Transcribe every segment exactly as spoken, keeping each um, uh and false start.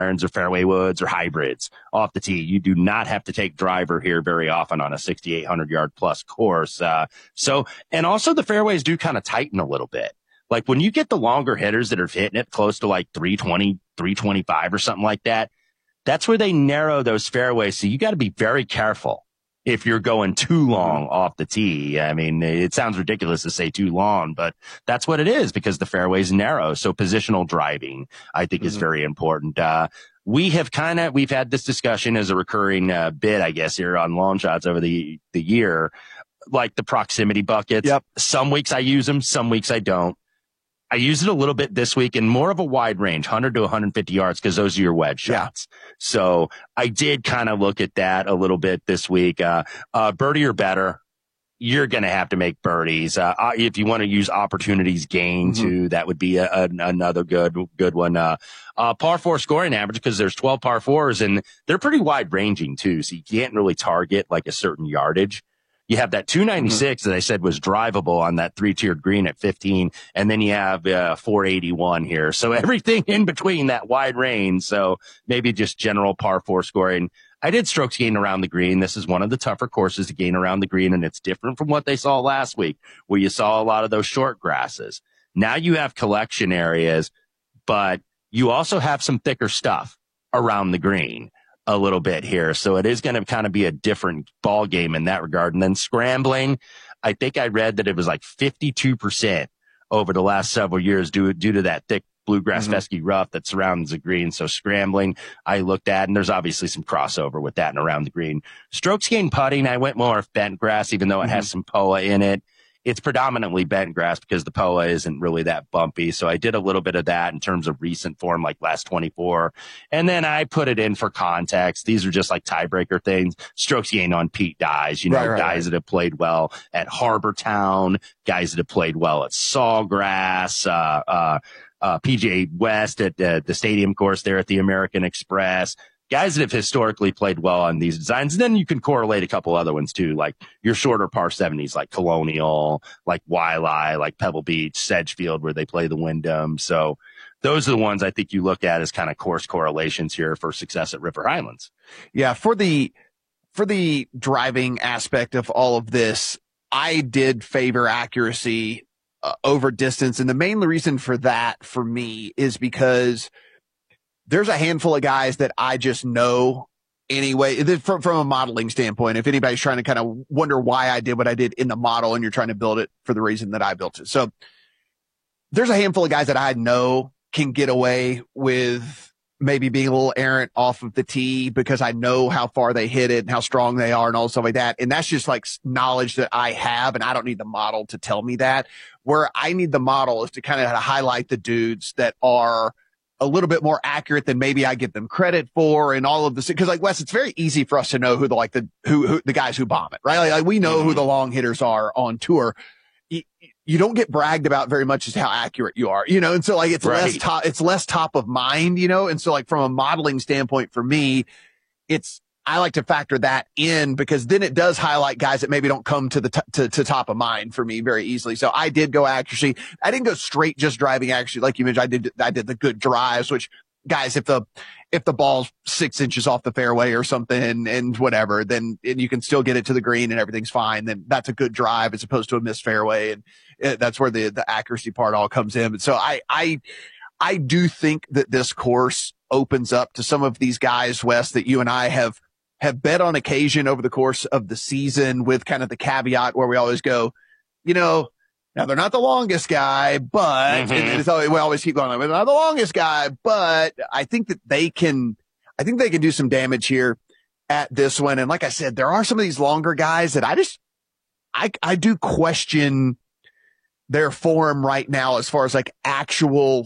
irons or fairway woods or hybrids off the tee. You do not have to take driver here very often on a sixty-eight hundred yard plus course. Uh, so, and also the fairways do kind of tighten a little bit. Like when you get the longer hitters that are hitting it close to like three twenty, three twenty-five or something like that, that's where they narrow those fairways. So you got to be very careful if you're going too long off the tee. I mean, it sounds ridiculous to say too long, but that's what it is because the fairway's narrow. So positional driving, I think, mm-hmm. is very important. Uh, we have kind of, we've had this discussion as a recurring uh, bit, I guess, here on Long Shots over the, the year, like the proximity buckets. Yep. Some weeks I use them, some weeks I don't. I used it a little bit this week in more of a wide range, one hundred to one hundred fifty yards, because those are your wedge shots. Yeah. So I did kind of look at that a little bit this week. Uh, uh, birdie or better, you're going to have to make birdies. Uh, if you want to use opportunities gained mm-hmm. too, that would be a, a, another good, good one. Uh, uh, par four scoring average, because there's twelve par fours and they're pretty wide ranging too. So you can't really target like a certain yardage. You have that two ninety-six mm-hmm. that I said was drivable on that three-tiered green at fifteen, and then you have uh, four eighty-one here. So everything in between that wide range. So maybe just general par four scoring. I did strokes gain around the green. This is one of the tougher courses to gain around the green, and it's different from what they saw last week, where you saw a lot of those short grasses. Now you have collection areas, but you also have some thicker stuff around the green a little bit here. So it is going to kind of be a different ball game in that regard. And then scrambling, I think I read that it was like fifty-two percent over the last several years due, due to that thick bluegrass mm-hmm. fescue rough that surrounds the green. So scrambling, I looked at, and there's obviously some crossover with that and around the green. Strokes gain putting, I went more of bent grass, even though it mm-hmm. has some P O A in it. It's predominantly bent grass because the P O A isn't really that bumpy. So I did a little bit of that in terms of recent form, like last twenty-four. And then I put it in for context. These are just like tiebreaker things. Strokes gained on Pete Dyes, you know, right, right, guys right. that have played well at Harbor Town, guys that have played well at Sawgrass, uh, uh, uh, P G A West at uh, the stadium course there at the American Express. Guys that have historically played well on these designs. And then you can correlate a couple other ones too, like your shorter par seventies, like Colonial, like Waialae, like Pebble Beach, Sedgefield, where they play the Wyndham. So those are the ones I think you look at as kind of course correlations here for success at River Highlands. Yeah. For the, for the driving aspect of all of this, I did favor accuracy uh, over distance. And the main reason for that for me is because there's a handful of guys that I just know anyway, from, from a modeling standpoint. If anybody's trying to kind of wonder why I did what I did in the model and you're trying to build it for the reason that I built it. So there's a handful of guys that I know can get away with maybe being a little errant off of the tee because I know how far they hit it and how strong they are and all stuff like that. And that's just like knowledge that I have, and I don't need the model to tell me that. Where I need the model is to kind of highlight the dudes that are a little bit more accurate than maybe I give them credit for, and all of this. Cause like Wes, it's very easy for us to know who the, like the, who, who the guys who bomb it, right? Like, like we know mm-hmm. who the long hitters are on tour. You, you don't get bragged about very much as how accurate you are, you know? And so like, it's right. less top, it's less top of mind, you know? And so like from a modeling standpoint for me, it's, I like to factor that in because then it does highlight guys that maybe don't come to the t- to, to top of mind for me very easily. So I did go accuracy. I didn't go straight just driving accuracy like you mentioned. I did I did the good drives, which guys, if the if the ball's six inches off the fairway or something and whatever, then and you can still get it to the green and everything's fine. Then that's a good drive as opposed to a missed fairway, and it, that's where the the accuracy part all comes in. So I I I do think that this course opens up to some of these guys, Wes, that you and I have. have bet on occasion over the course of the season with kind of the caveat where we always go, you know, now they're not the longest guy, but mm-hmm. and it's always, we always keep going, like, they're not the longest guy, but I think that they can, I think they can do some damage here at this one. And like I said, there are some of these longer guys that I just, I, I do question their form right now as far as like actual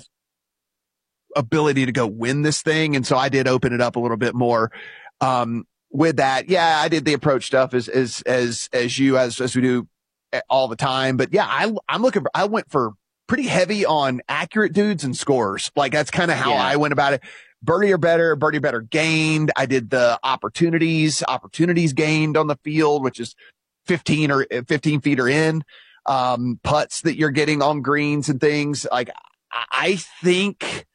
ability to go win this thing. And so I did open it up a little bit more. Um, With that, yeah, I did the approach stuff as, as, as, as you, as, as we do all the time. But yeah, I, I'm looking for, I went for pretty heavy on accurate dudes and scores. Like that's kind of how yeah. I went about it. Birdie or better, birdie or better gained. I did the opportunities, opportunities gained on the field, which is fifteen or fifteen feet or in, um, putts that you're getting on greens and things. Like I think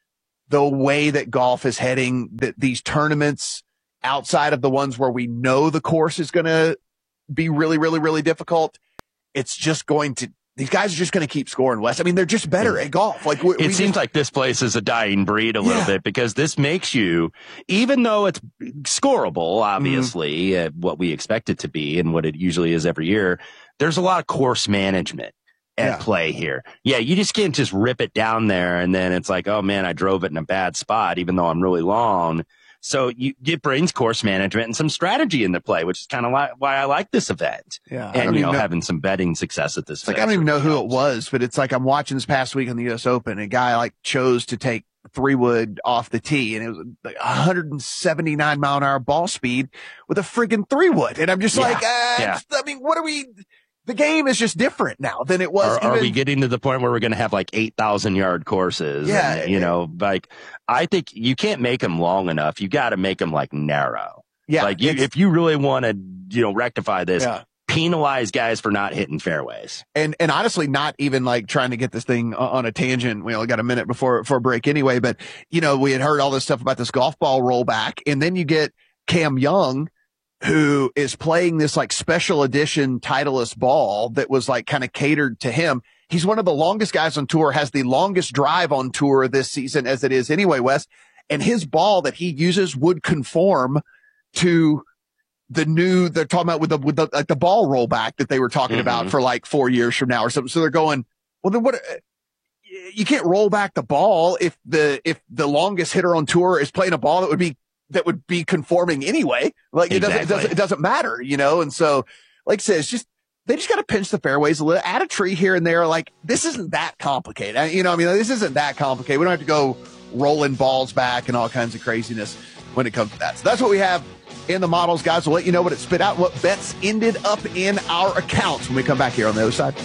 the way that golf is heading, that these tournaments outside of the ones where we know the course is going to be really, really, really difficult, it's just going to, these guys are just going to keep scoring, Wes. I mean, they're just better at golf. Like we, It we seems just, like this place is a dying breed a little Yeah. bit, because this makes you, even though it's scoreable, obviously, mm-hmm. uh, what we expect it to be and what it usually is every year, there's a lot of course management at Yeah. play here. Yeah, you just can't just rip it down there and then it's like, oh man, I drove it in a bad spot, even though I'm really long. So you, it brings course management and some strategy into play, which is kind of like why I like this event. Yeah, and you know, know having some betting success at this. It's like I don't even know who it was, but it's like I'm watching this past week on the U S Open. A guy like chose to take three wood off the tee, and it was like one hundred seventy-nine mile an hour ball speed with a friggin' three wood, and I'm just yeah. like, uh, yeah. I mean, what are we? The game is just different now than it was. Are, are even, we getting to the point where we're going to have like eight thousand yard courses? Yeah. And, you know, like I think you can't make them long enough. You got to make them like narrow. Yeah. Like you, if you really want to, you know, rectify this, yeah. penalize guys for not hitting fairways. And, and honestly, not even like trying to get this thing on a tangent. We only got a minute before, before break anyway, but you know, we had heard all this stuff about this golf ball rollback, and then you get Cam Young, who is playing this like special edition Titleist ball that was like kind of catered to him. He's one of the longest guys on tour, has the longest drive on tour this season as it is anyway, Wes. And his ball that he uses would conform to the new, they're talking about with the, with the, like the ball rollback that they were talking mm-hmm. about for like four years from now or something. So they're going, well, then what, you can't roll back the ball if the, if the longest hitter on tour is playing a ball that would be that would be conforming anyway. Like it exactly. doesn't, it doesn't, it doesn't matter, you know? And so, like I said, it's just, they just got to pinch the fairways a little, add a tree here and there. Like this isn't that complicated. I, you know, I mean, this isn't that complicated. We don't have to go rolling balls back and all kinds of craziness when it comes to that. So that's what we have in the models, guys. We'll let you know what it spit out, what bets ended up in our accounts when we come back here on the other side.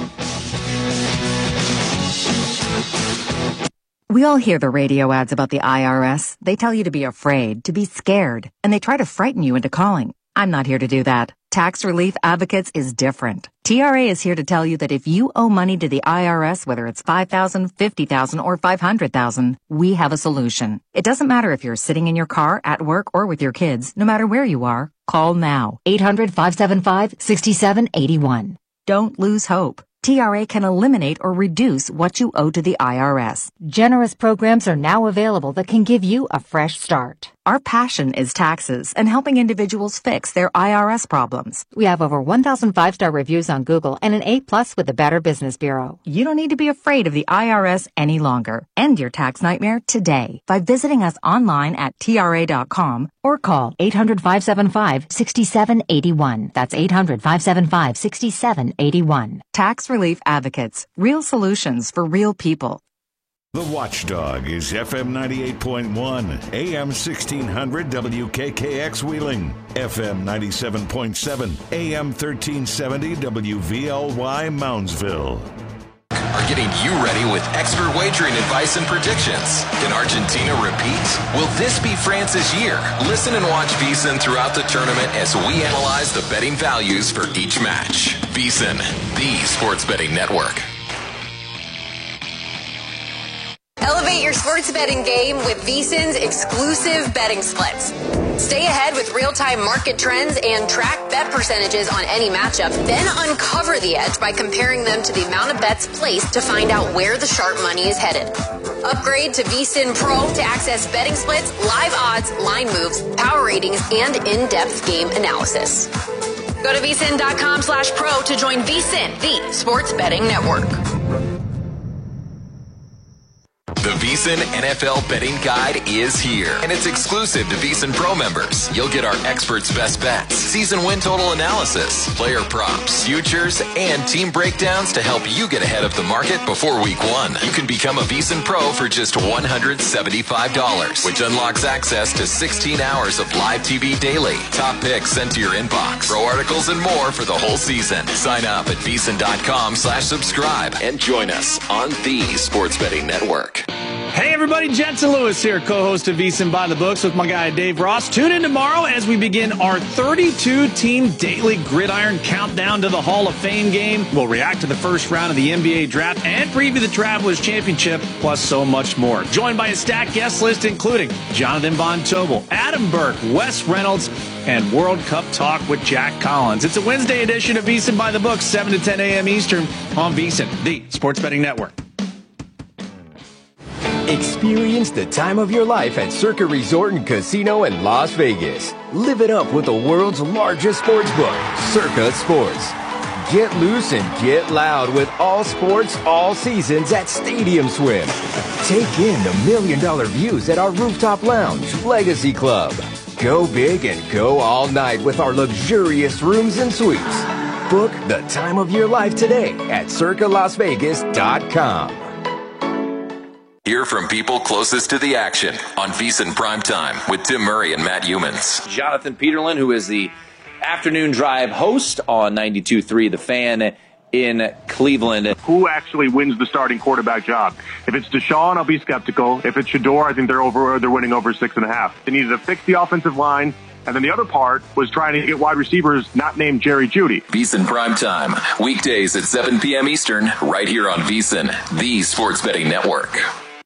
We all hear the radio ads about the I R S. They tell you to be afraid, to be scared, and they try to frighten you into calling. I'm not here to do that. Tax Relief Advocates is different. T R A is here to tell you that if you owe money to the I R S, whether it's five thousand dollars, fifty thousand dollars, or five hundred thousand dollars, we have a solution. It doesn't matter if you're sitting in your car, at work, or with your kids. No matter where you are, call now. eight hundred, five seven five, six seven eight one. Don't lose hope. T R A can eliminate or reduce what you owe to the I R S. Generous programs are now available that can give you a fresh start. Our passion is taxes and helping individuals fix their I R S problems. We have over one thousand five-star reviews on Google and an A plus with the Better Business Bureau. You don't need to be afraid of the I R S any longer. End your tax nightmare today by visiting us online at T R A dot com or call eight hundred, five seven five, six seven eight one. That's eight hundred, five seven five, six seven eight one. Tax Relief Advocates. Real solutions for real people. The Watchdog is F M ninety-eight point one, A M sixteen hundred W K K X Wheeling, F M ninety-seven point seven, A M thirteen seventy W V L Y Moundsville. Are getting you ready with expert wagering advice and predictions. Can Argentina repeat? Will this be France's year? Listen and watch VSiN throughout the tournament as we analyze the betting values for each match. VSiN, the sports betting network. Elevate your sports betting game with VSiN's exclusive betting splits. Stay ahead with real-time market trends and track bet percentages on any matchup. Then uncover the edge by comparing them to the amount of bets placed to find out where the sharp money is headed. Upgrade to VSiN Pro to access betting splits, live odds, line moves, power ratings, and in-depth game analysis. Go to VSiN.com slash pro to join VSiN, the sports betting network. The VSiN N F L Betting Guide is here, and it's exclusive to VSiN Pro members. You'll get our experts' best bets, season win total analysis, player props, futures, and team breakdowns to help you get ahead of the market before week one. You can become a VSiN Pro for just one hundred seventy-five dollars, which unlocks access to sixteen hours of live T V daily, top picks sent to your inbox, pro articles, and more for the whole season. Sign up at VSiN.com slash subscribe and join us on the Sports Betting Network. Hey everybody, Jensen Lewis here, co-host of VSiN by the Books with my guy Dave Ross. Tune in tomorrow as we begin our thirty-two team daily gridiron countdown to the Hall of Fame game. We'll react to the first round of the N B A draft and preview the Travelers Championship, plus so much more. Joined by a stacked guest list including Jonathan Von Tobel, Adam Burke, Wes Reynolds, and World Cup talk with Jack Collins. It's a Wednesday edition of VSiN by the Books, seven to ten a.m. Eastern on VSiN, the Sports Betting Network. Experience the time of your life at Circa Resort and Casino in Las Vegas. Live it up with the world's largest sports book, Circa Sports. Get loose and get loud with all sports, all seasons at Stadium Swim. Take in the million dollar views at our rooftop lounge, Legacy Club. Go big and go all night with our luxurious rooms and suites. Book the time of your life today at circa las vegas dot com. Hear from people closest to the action on VSiN Primetime with Tim Murray and Matt Humans. Jonathan Peterlin, who is the afternoon drive host on ninety-two point three The Fan in Cleveland. Who actually wins the starting quarterback job? If it's Deshaun, I'll be skeptical. If it's Shador, I think they're over. They're winning over six and a half. They needed to fix the offensive line. And then the other part was trying to get wide receivers not named Jerry Jeudy. VSiN Primetime, weekdays at seven p.m. Eastern, right here on VSiN, the Sports Betting Network.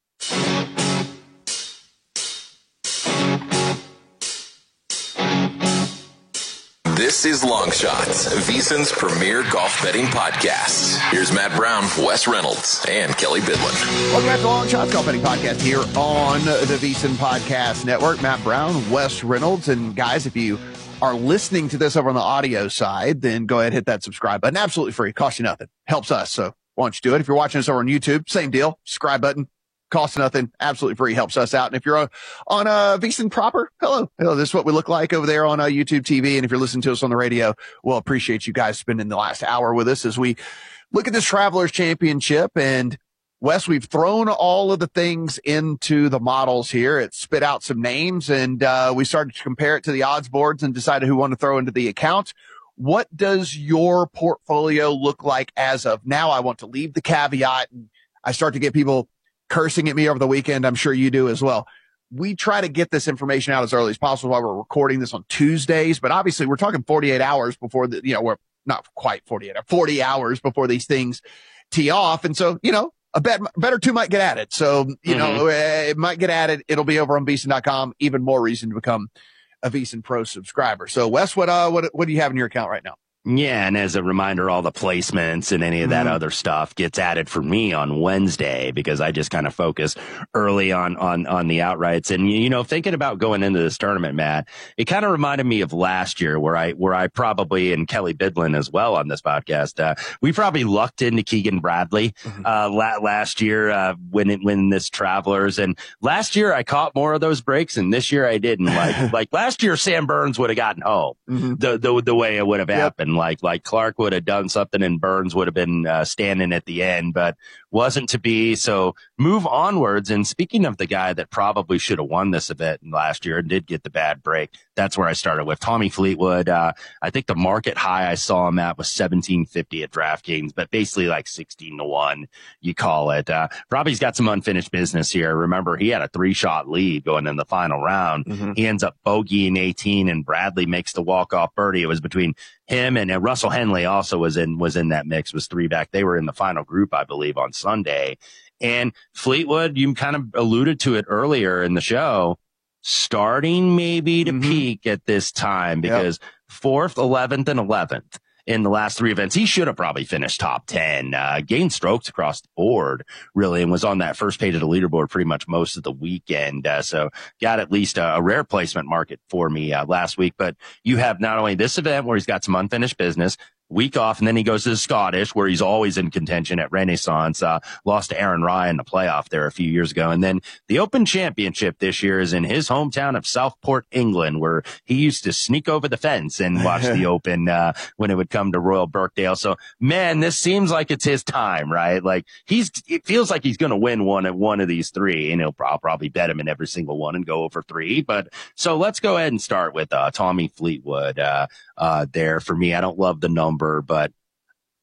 This is Long Shots, VSiN's premier golf betting podcast. Here's Matt Brown, Wes Reynolds, and Kelly Bidlin. Welcome back to the Long Shots Golf Betting Podcast here on the VSiN Podcast Network. Matt Brown, Wes Reynolds, and guys, if you are listening to this over on the audio side, then go ahead and hit that subscribe button. Absolutely free, costs you nothing, helps us. So why don't you do it? If you're watching us over on YouTube, same deal, subscribe button. Costs nothing, absolutely free, helps us out. And if you're on, on uh, VSiN proper, hello. Hello, this is what we look like over there on uh, YouTube T V. And if you're listening to us on the radio, we'll appreciate you guys spending the last hour with us as we look at this Travelers Championship. And Wes, we've thrown all of the things into the models here. It spit out some names, and uh, we started to compare it to the odds boards and decided who wanted to throw into the account. What does your portfolio look like as of now? I want to leave the caveat, and I start to get people cursing at me over the weekend. I'm sure you do as well. We try to get this information out as early as possible while we're recording this on Tuesdays, but obviously we're talking forty-eight hours before the, you know, we're not quite forty-eight, forty hours before these things tee off. And so, you know, a bet, bet or two might get added. So, you mm-hmm. know, it might get added. It'll be over on V S I N dot com. Even more reason to become a VSiN Pro subscriber. So Wes, what, uh, what, what do you have in your account right now? Yeah, and as a reminder, all the placements and any of that mm. other stuff gets added for me on Wednesday because I just kind of focus early on on on the outrights. And you know, thinking about going into this tournament, Matt, it kind of reminded me of last year where I where I probably, and Kelly Bidlin as well on this podcast, uh, we probably lucked into Keegan Bradley mm-hmm. uh la- last year uh when it, when this Travelers, and last year I caught more of those breaks, and this year I didn't. Like like last year, Sam Burns would have gotten home mm-hmm. the the the way it would have happened. Yep. Like, like Clark would have done something and Burns would have been uh, standing at the end, but wasn't to be. So move onwards. And speaking of the guy that probably should have won this event last year and did get the bad break, that's where I started with Tommy Fleetwood. Uh, I think the market high I saw him at was seventeen fifty at DraftKings, but basically like sixteen to one, you call it. Uh, probably's got some unfinished business here. Remember, he had a three shot lead going in the final round. Mm-hmm. He ends up bogeying eighteen and Bradley makes the walk off birdie. It was between him and uh, Russell Henley also was in, was in that mix, was three back. They were in the final group, I believe, on Sunday. And Fleetwood, you kind of alluded to it earlier in the show, starting maybe to mm-hmm. peak at this time because yep. fourth, eleventh, and eleventh in the last three events. He should have probably finished top ten, uh, gained strokes across the board, really, and was on that first page of the leaderboard pretty much most of the weekend. Uh, so got at least a, a rare placement market for me uh, last week. But you have not only this event where he's got some unfinished business, week off, and then he goes to the Scottish, where he's always in contention at Renaissance, uh, lost to Aaron Rai in the playoff there a few years ago. And then the Open Championship this year is in his hometown of Southport, England, where he used to sneak over the fence and watch the Open, uh, when it would come to Royal Birkdale. So, man, this seems like it's his time, right? Like he's, it feels like he's going to win one at one of these three, and he'll I'll probably bet him in every single one and go over three. But so let's go ahead and start with, uh, Tommy Fleetwood, uh, uh, there for me. I don't love the number, but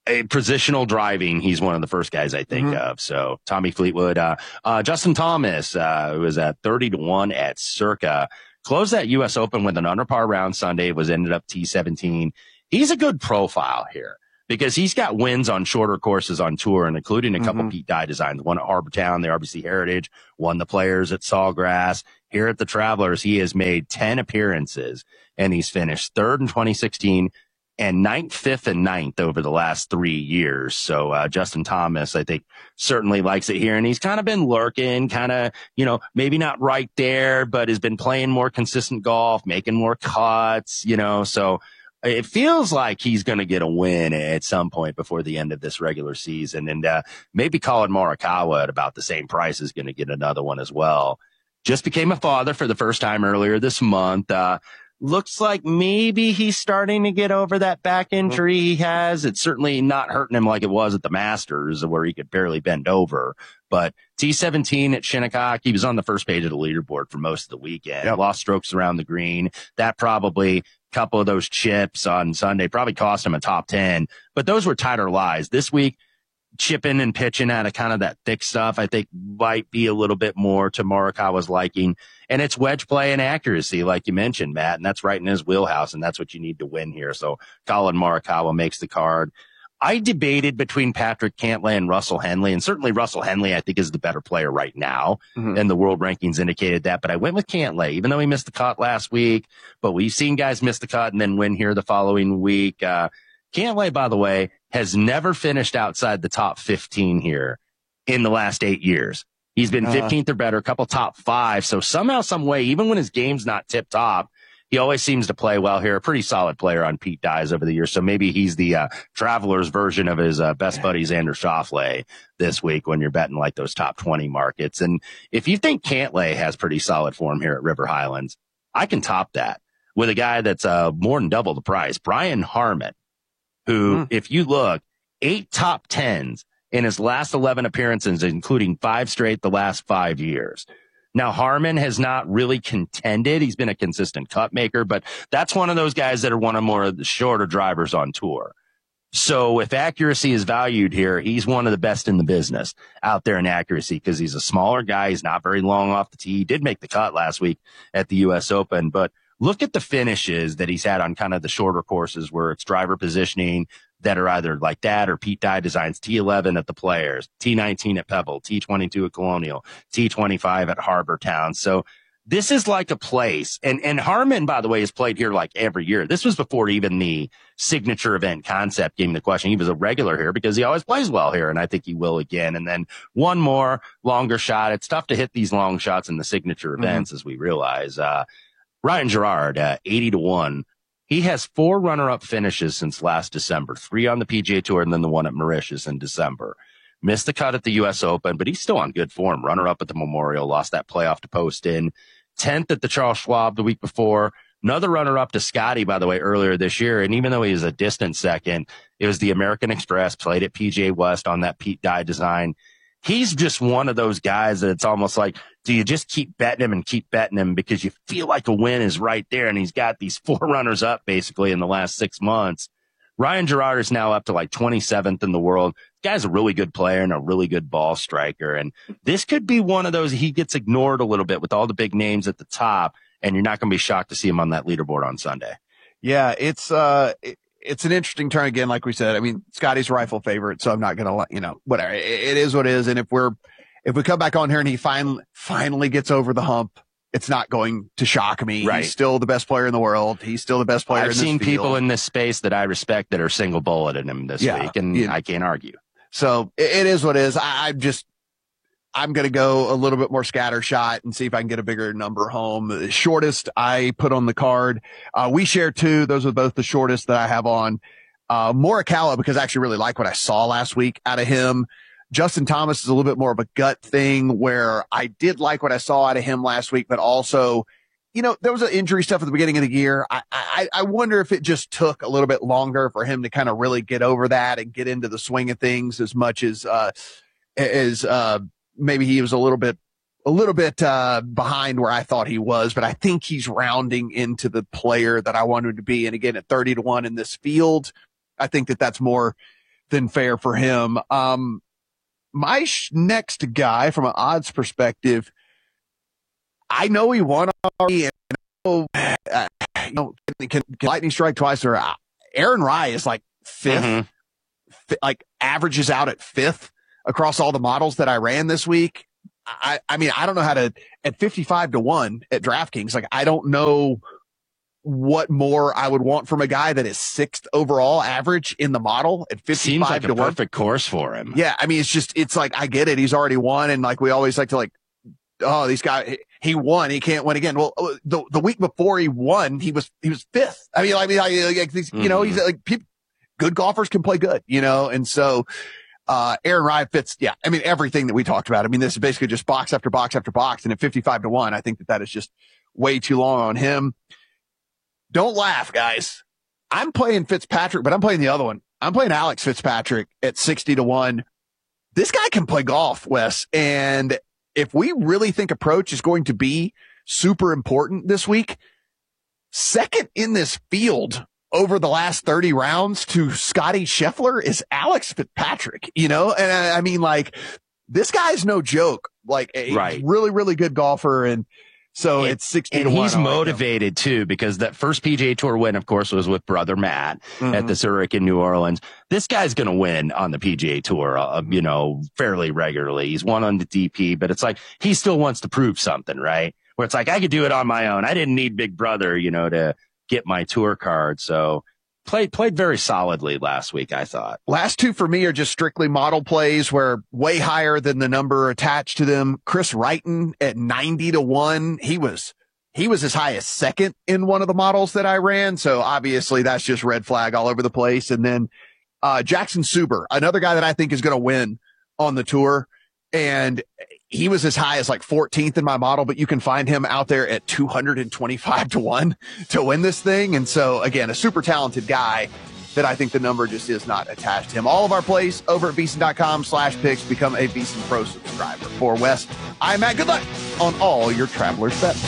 a positional driving, he's one of the first guys I think mm-hmm. of. So Tommy Fleetwood, uh, uh, Justin Thomas, uh, was at thirty to one at Circa, closed that U S Open with an under par round Sunday, was ended up T seventeen. He's a good profile here because he's got wins on shorter courses on tour and including a couple mm-hmm. Pete Dye designs, one at Harbor Town, the R B C Heritage, won the Players at Sawgrass. Here at the Travelers, he has made ten appearances and he's finished third in twenty sixteen. And ninth, fifth, and ninth over the last three years. So, uh, Justin Thomas, I think, certainly likes it here. And he's kind of been lurking, kind of, you know, maybe not right there, but has been playing more consistent golf, making more cuts, you know. So it feels like he's going to get a win at some point before the end of this regular season. And, uh, maybe Colin Morikawa at about the same price is going to get another one as well. Just became a father for the first time earlier this month. Uh, Looks like maybe he's starting to get over that back injury he has. It's certainly not hurting him like it was at the Masters where he could barely bend over. But T seventeen at Shinnecock, he was on the first page of the leaderboard for most of the weekend. Yep. Lost strokes around the green. That probably, a couple of those chips on Sunday probably cost him a top ten. But those were tighter lies. This week, chipping and pitching out of kind of that thick stuff, I think might be a little bit more to Morikawa's liking. And it's wedge play and accuracy, like you mentioned, Matt, and that's right in his wheelhouse, and that's what you need to win here. So Colin Morikawa makes the card. I debated between Patrick Cantlay and Russell Henley, and certainly Russell Henley, I think, is the better player right now, mm-hmm. and the world rankings indicated that. But I went with Cantlay, even though he missed the cut last week. But we've seen guys miss the cut and then win here the following week. Uh, Cantlay, by the way, has never finished outside the top fifteen here in the last eight years. He's been fifteenth uh, or better, a couple top five. So somehow, some way, even when his game's not tip top, he always seems to play well here. A pretty solid player on Pete Dye's over the years. So maybe he's the uh, Travelers version of his uh, best buddy, Xander Schauffele, this week when you're betting like those top twenty markets. And if you think Cantlay has pretty solid form here at River Highlands, I can top that with a guy that's uh, more than double the price, Brian Harman, who, mm. if you look, eight top tens in his last eleven appearances, including five straight the last five years. Now, Harman has not really contended. He's been a consistent cut maker, but that's one of those guys that are one of more of the shorter drivers on tour. So if accuracy is valued here, he's one of the best in the business out there in accuracy because he's a smaller guy. He's not very long off the tee. He did make the cut last week at the U S Open, but look at the finishes that he's had on kind of the shorter courses where it's driver positioning that are either like that or Pete Dye designs T eleven at the Players, T nineteen at Pebble, T twenty-two at Colonial, T twenty-five at Harbor Town. So this is like a place. And, and Harman, by the way, has played here like every year. This was before even the signature event concept came into question. He was a regular here because he always plays well here. And I think he will again. And then one more longer shot. It's tough to hit these long shots in the signature events, mm-hmm. as we realize. Uh, Ryan Gerard, uh, eighty to one. He has four runner-up finishes since last December, three on the P G A Tour and then the one at Mauritius in December. Missed the cut at the U S Open, but he's still on good form. Runner-up at the Memorial, lost that playoff to Poston. tenth at the Charles Schwab the week before. Another runner-up to Scotty, by the way, earlier this year. And even though he was a distant second, it was the American Express, played at P G A West on that Pete Dye design. He's just one of those guys that it's almost like, do you just keep betting him and keep betting him because you feel like a win is right there? And he's got these four runners up basically in the last six months. Ryan Gerard is now up to like twenty-seventh in the world. This guy's a really good player and a really good ball striker. And this could be one of those, he gets ignored a little bit with all the big names at the top. And you're not going to be shocked to see him on that leaderboard on Sunday. Yeah, it's, uh, it- It's an interesting turn again, like we said. I mean, Scotty's rifle favorite, so I'm not going to let, you know, whatever. It, it is what it is. And if we're, if we come back on here and he finally, finally gets over the hump, it's not going to shock me. Right. He's still the best player in the world. He's still the best player I've in this seen field. people in this space that I respect that are single bulleted him this Yeah, week, and yeah. I can't argue. So it, it is what it is. I, I'm just, I'm going to go a little bit more scatter shot and see if I can get a bigger number home. The shortest I put on the card. Uh, we share two. Those are both the shortest that I have on. Uh, Morikawa, because I actually really like what I saw last week out of him. Justin Thomas is a little bit more of a gut thing where I did like what I saw out of him last week, but also, you know, there was an injury stuff at the beginning of the year. I, I, I wonder if it just took a little bit longer for him to kind of really get over that and get into the swing of things as much as, uh, as, uh, maybe he was a little bit, a little bit, uh, behind where I thought he was, but I think he's rounding into the player that I wanted to be. And again, at thirty to one in this field, I think that that's more than fair for him. Um, my sh- next guy from an odds perspective, I know he won already, and I know, uh, you know, can, can lightning strike twice, or uh, Aaron Rye is like fifth, mm-hmm. fi- like averages out at fifth across all the models that I ran this week. I, I mean, I don't know how to, at fifty-five to one at DraftKings, like, I don't know what more I would want from a guy that is sixth overall average in the model at fifty-five Seems like to a one. Perfect course for him. Yeah. I mean, it's just, it's like, I get it. He's already won. And like, we always like to like, oh, these guys, he won. He can't win again. Well, the, the week before he won, he was, he was fifth. I mean, I mean, like, like these, mm-hmm. you know, he's like, people, good golfers can play good, you know? And so, uh, Aaron Rye fits. Yeah. I mean, everything that we talked about. I mean, this is basically just box after box after box. And at fifty-five to one, I think that that is just way too long on him. Don't laugh, guys. I'm playing Fitzpatrick, but I'm playing the other one. I'm playing Alex Fitzpatrick at sixty to one. This guy can play golf, Wes. And if we really think approach is going to be super important this week, second in this field over the last thirty rounds to Scotty Scheffler is Alex Fitzpatrick, you know? And I, I mean, like, this guy's no joke, like a right. really, really good golfer. And so and, it's sixty and to one. He's motivated too, because that first P G A Tour win, of course, was with brother Matt mm-hmm. at the Zurich in New Orleans. This guy's going to win on the P G A Tour, uh, you know, fairly regularly. He's won on the D P, but it's like he still wants to prove something, right? Where it's like, I could do it on my own. I didn't need big brother, you know, to get my tour card. So played, played very solidly last week, I thought. Last two for me are just strictly model plays where way higher than the number attached to them. Chris Wrighton at ninety to one. He was, he was as high as second in one of the models that I ran. So obviously that's just red flag all over the place. And then, uh, Jackson Suber, another guy that I think is going to win on the tour. And he was as high as like fourteenth in my model, but you can find him out there at two hundred twenty-five to one to win this thing. And so again, a super talented guy that I think the number just is not attached to him. All of our plays over at VSiN.com slash picks. Become a VSiN Pro subscriber. For Wes, I'm Matt. Good luck on all your Travelers bets.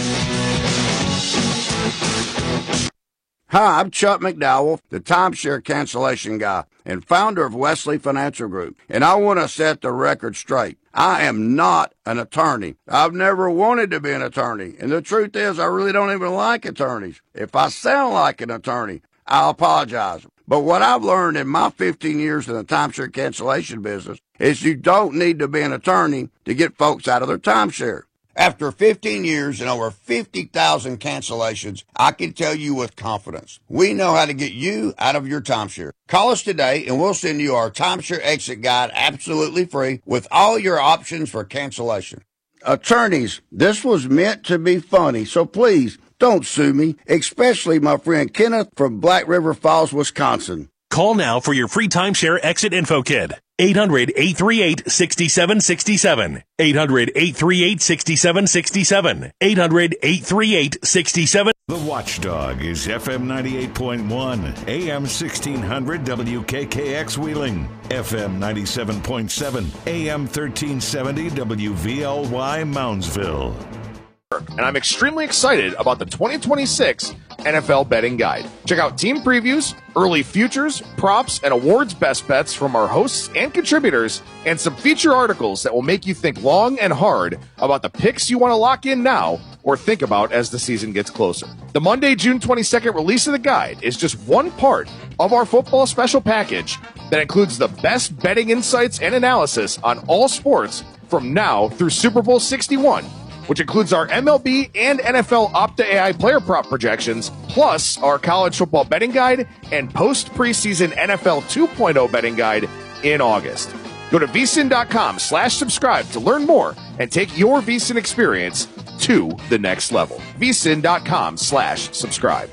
Hi, I'm Chuck McDowell, the timeshare cancellation guy and founder of Wesley Financial Group, and I want to set the record straight. I am not an attorney. I've never wanted to be an attorney, and the truth is I really don't even like attorneys. If I sound like an attorney, I'll apologize. But what I've learned in my fifteen years in the timeshare cancellation business is you don't need to be an attorney to get folks out of their timeshare. After fifteen years and over fifty thousand cancellations, I can tell you with confidence, we know how to get you out of your timeshare. Call us today and we'll send you our timeshare exit guide absolutely free with all your options for cancellation. Attorneys, this was meant to be funny, so please don't sue me, especially my friend Kenneth from Black River Falls, Wisconsin. Call now for your free timeshare exit info kit. eight hundred, eight three eight, six seven six seven. eight hundred, eight three eight, six seven six seven. eight hundred, eight three eight, six seven. The Watchdog is F M ninety-eight point one, A M sixteen hundred W K K X Wheeling, F M ninety-seven point seven, A M thirteen seventy W V L Y Moundsville. And I'm extremely excited about the twenty twenty-six N F L Betting Guide. Check out team previews, early futures, props, and awards best bets from our hosts and contributors, and some feature articles that will make you think long and hard about the picks you want to lock in now or think about as the season gets closer. The Monday, June twenty-second release of the guide is just one part of our football special package that includes the best betting insights and analysis on all sports from now through Super Bowl sixty-one, which includes our M L B and N F L Opta A I player prop projections, plus our college football betting guide and post-preseason N F L two point oh betting guide in August. Go to VSiN.com slash subscribe to learn more and take your VSiN experience to the next level. VSiN.com slash subscribe.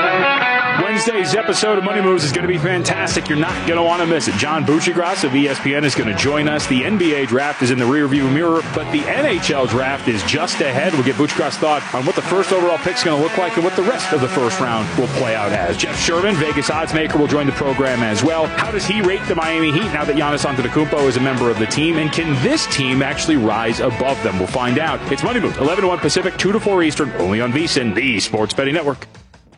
Wednesday's episode of Money Moves is going to be fantastic. You're not going to want to miss it. John Buccigross of E S P N is going to join us. The N B A draft is in the rearview mirror, but the N H L draft is just ahead. We'll get Buccigross' thought on what the first overall pick is going to look like and what the rest of the first round will play out as. Jeff Sherman, Vegas oddsmaker, will join the program as well. How does he rate the Miami Heat now that Giannis Antetokounmpo is a member of the team? And can this team actually rise above them? We'll find out. It's Money Moves, eleven to one Pacific, two to four Eastern, only on VSiN, the Sports Betting Network.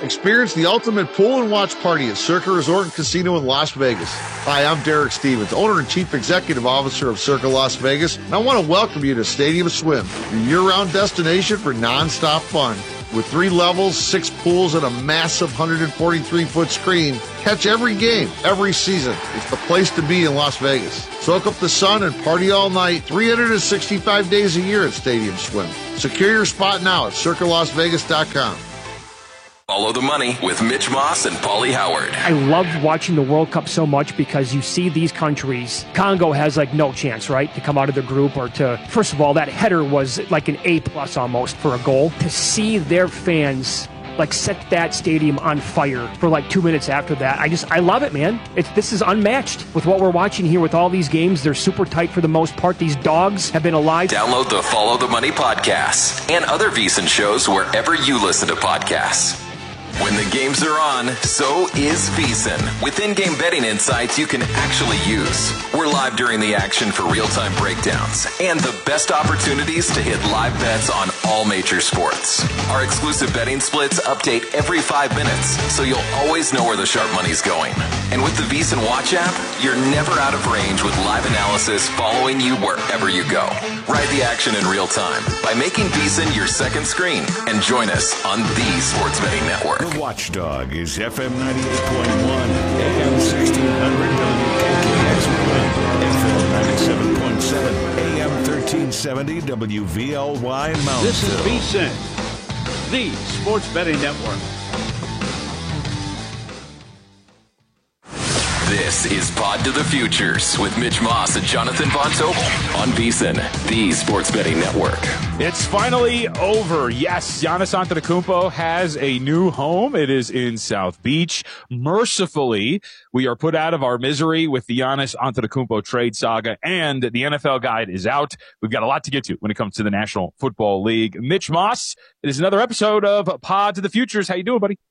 Experience the ultimate pool and watch party at Circa Resort and Casino in Las Vegas. Hi, I'm Derek Stevens, owner and chief executive officer of Circa Las Vegas, and I want to welcome you to Stadium Swim, your year-round destination for non-stop fun. With three levels, six pools, and a massive one hundred forty-three foot screen, catch every game, every season. It's the place to be in Las Vegas. Soak up the sun and party all night, three hundred sixty-five days a year at Stadium Swim. Secure your spot now at circa las vegas dot com. Follow the Money with Mitch Moss and Paulie Howard. I love watching the World Cup so much because you see these countries. Congo has like no chance, right, to come out of the group or to, first of all, that header was like an A plus almost for a goal. To see their fans like set that stadium on fire for like two minutes after that. I just, I love it, man. It's, this is unmatched with what we're watching here with all these games. They're super tight for the most part. These dogs have been alive. Download the Follow the Money podcast and other VSiN shows wherever you listen to podcasts. When the games are on, so is VSiN. With in-game betting insights you can actually use. We're live during the action for real-time breakdowns and the best opportunities to hit live bets on all major sports. Our exclusive betting splits update every five minutes, so you'll always know where the sharp money's going. And with the VSiN Watch app, you're never out of range with live analysis following you wherever you go. Ride the action in real time by making VSiN your second screen and join us on the Sports Betting Network. The Watchdog is F M ninety-eight point one, A M sixteen hundred W K K X, F M ninety-seven point seven, A M thirteen seventy W V L Y Mountain. This is VSiN, the Sports Betting Network. This is Pod to the Futures with Mitch Moss and Jonathan Von Tobel on VSiN, the Sports Betting Network. It's finally over. Yes, Giannis Antetokounmpo has a new home. It is in South Beach. Mercifully, we are put out of our misery with the Giannis Antetokounmpo trade saga, and the N F L guide is out. We've got a lot to get to when it comes to the National Football League. Mitch Moss, it is another episode of Pod to the Futures. How you doing, buddy?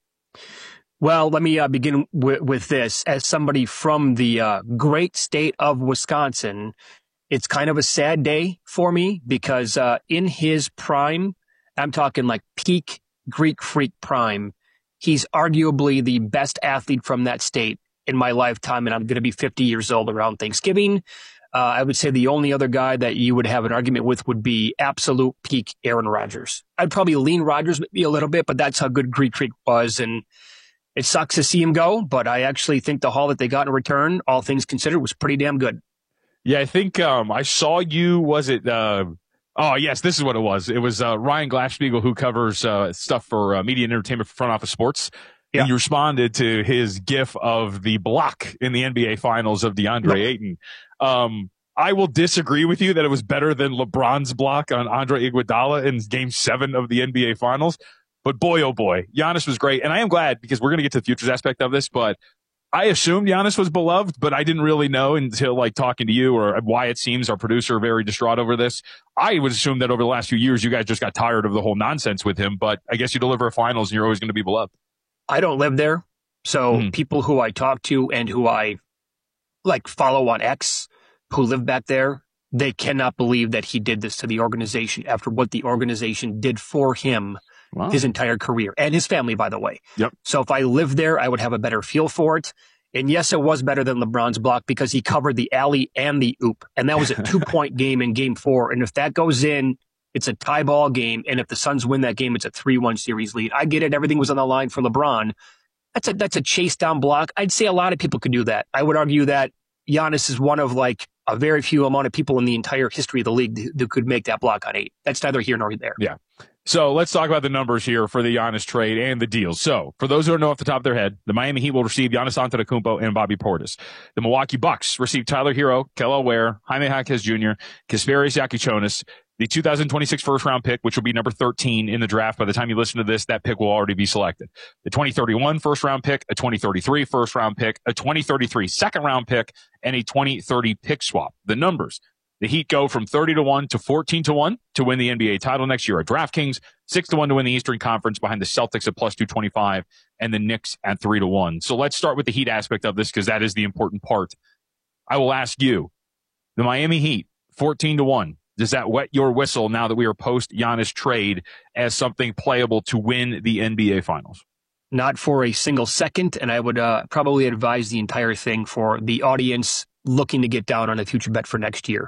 Well, let me uh, begin w- with this. As somebody from the uh, great state of Wisconsin, it's kind of a sad day for me because uh, in his prime, I'm talking like peak Greek freak prime, he's arguably the best athlete from that state in my lifetime, and I'm going to be fifty years old around Thanksgiving. Uh, I would say the only other guy that you would have an argument with would be absolute peak Aaron Rodgers. I'd probably lean Rodgers maybe a little bit, but that's how good Greek freak was, and it sucks to see him go, but I actually think the haul that they got in return, all things considered, was pretty damn good. Yeah, I think um, I saw you, was it, uh, oh, yes, this is what it was. It was uh, Ryan Glassspiegel, who covers uh, stuff for uh, media and entertainment for Front Office Sports. Yeah. And you responded to his gif of the block in the N B A Finals of DeAndre no. Ayton. Um, I will disagree with you that it was better than LeBron's block on Andre Iguodala in Game seven of the N B A Finals. But boy, oh boy, Giannis was great. And I am glad because we're going to get to the futures aspect of this, but I assumed Giannis was beloved, but I didn't really know until like talking to you or why it seems our producer very distraught over this. I would assume that over the last few years, you guys just got tired of the whole nonsense with him, but I guess you deliver a finals and you're always going to be beloved. I don't live there. So Mm-hmm. people who I talk to and who I like follow on X who live back there, they cannot believe that he did this to the organization after what the organization did for him. Wow. His entire career and his family, by the way. Yep. So if I lived there, I would have a better feel for it. And yes, it was better than LeBron's block because he covered the alley and the oop. And that was a two point game in game four. And if that goes in, it's a tie ball game. And if the Suns win that game, it's a three one series lead. I get it. Everything was on the line for LeBron. That's a, that's a chase down block. I'd say a lot of people could do that. I would argue that Giannis is one of like a very few amount of people in the entire history of the league that could make that block on eight. That's neither here nor there. Yeah. So let's talk about the numbers here for the Giannis trade and the deals. So for those who don't know off the top of their head, the Miami Heat will receive Giannis Antetokounmpo and Bobby Portis. The Milwaukee Bucks receive Tyler Hero, Kelly Ware, Jaime Jaquez Junior, Kasperius Yakichonis, the two thousand twenty-six first round pick, which will be number thirteen in the draft. By the time you listen to this, that pick will already be selected. The twenty thirty-one first round pick, a twenty thirty-three first round pick, a twenty thirty-three second round pick, and a twenty thirty pick swap. The numbers. The Heat go from thirty to one to fourteen to one to win the N B A title next year at DraftKings, six to one to win the Eastern Conference behind the Celtics at plus two twenty-five and the Knicks at three to one. So let's start with the Heat aspect of this because that is the important part. I will ask you, the Miami Heat, fourteen to one. Does that wet your whistle now that we are post Giannis trade as something playable to win the N B A Finals? not for a single second. And I would uh, probably advise the entire thing for the audience looking to get down on a future bet for next year.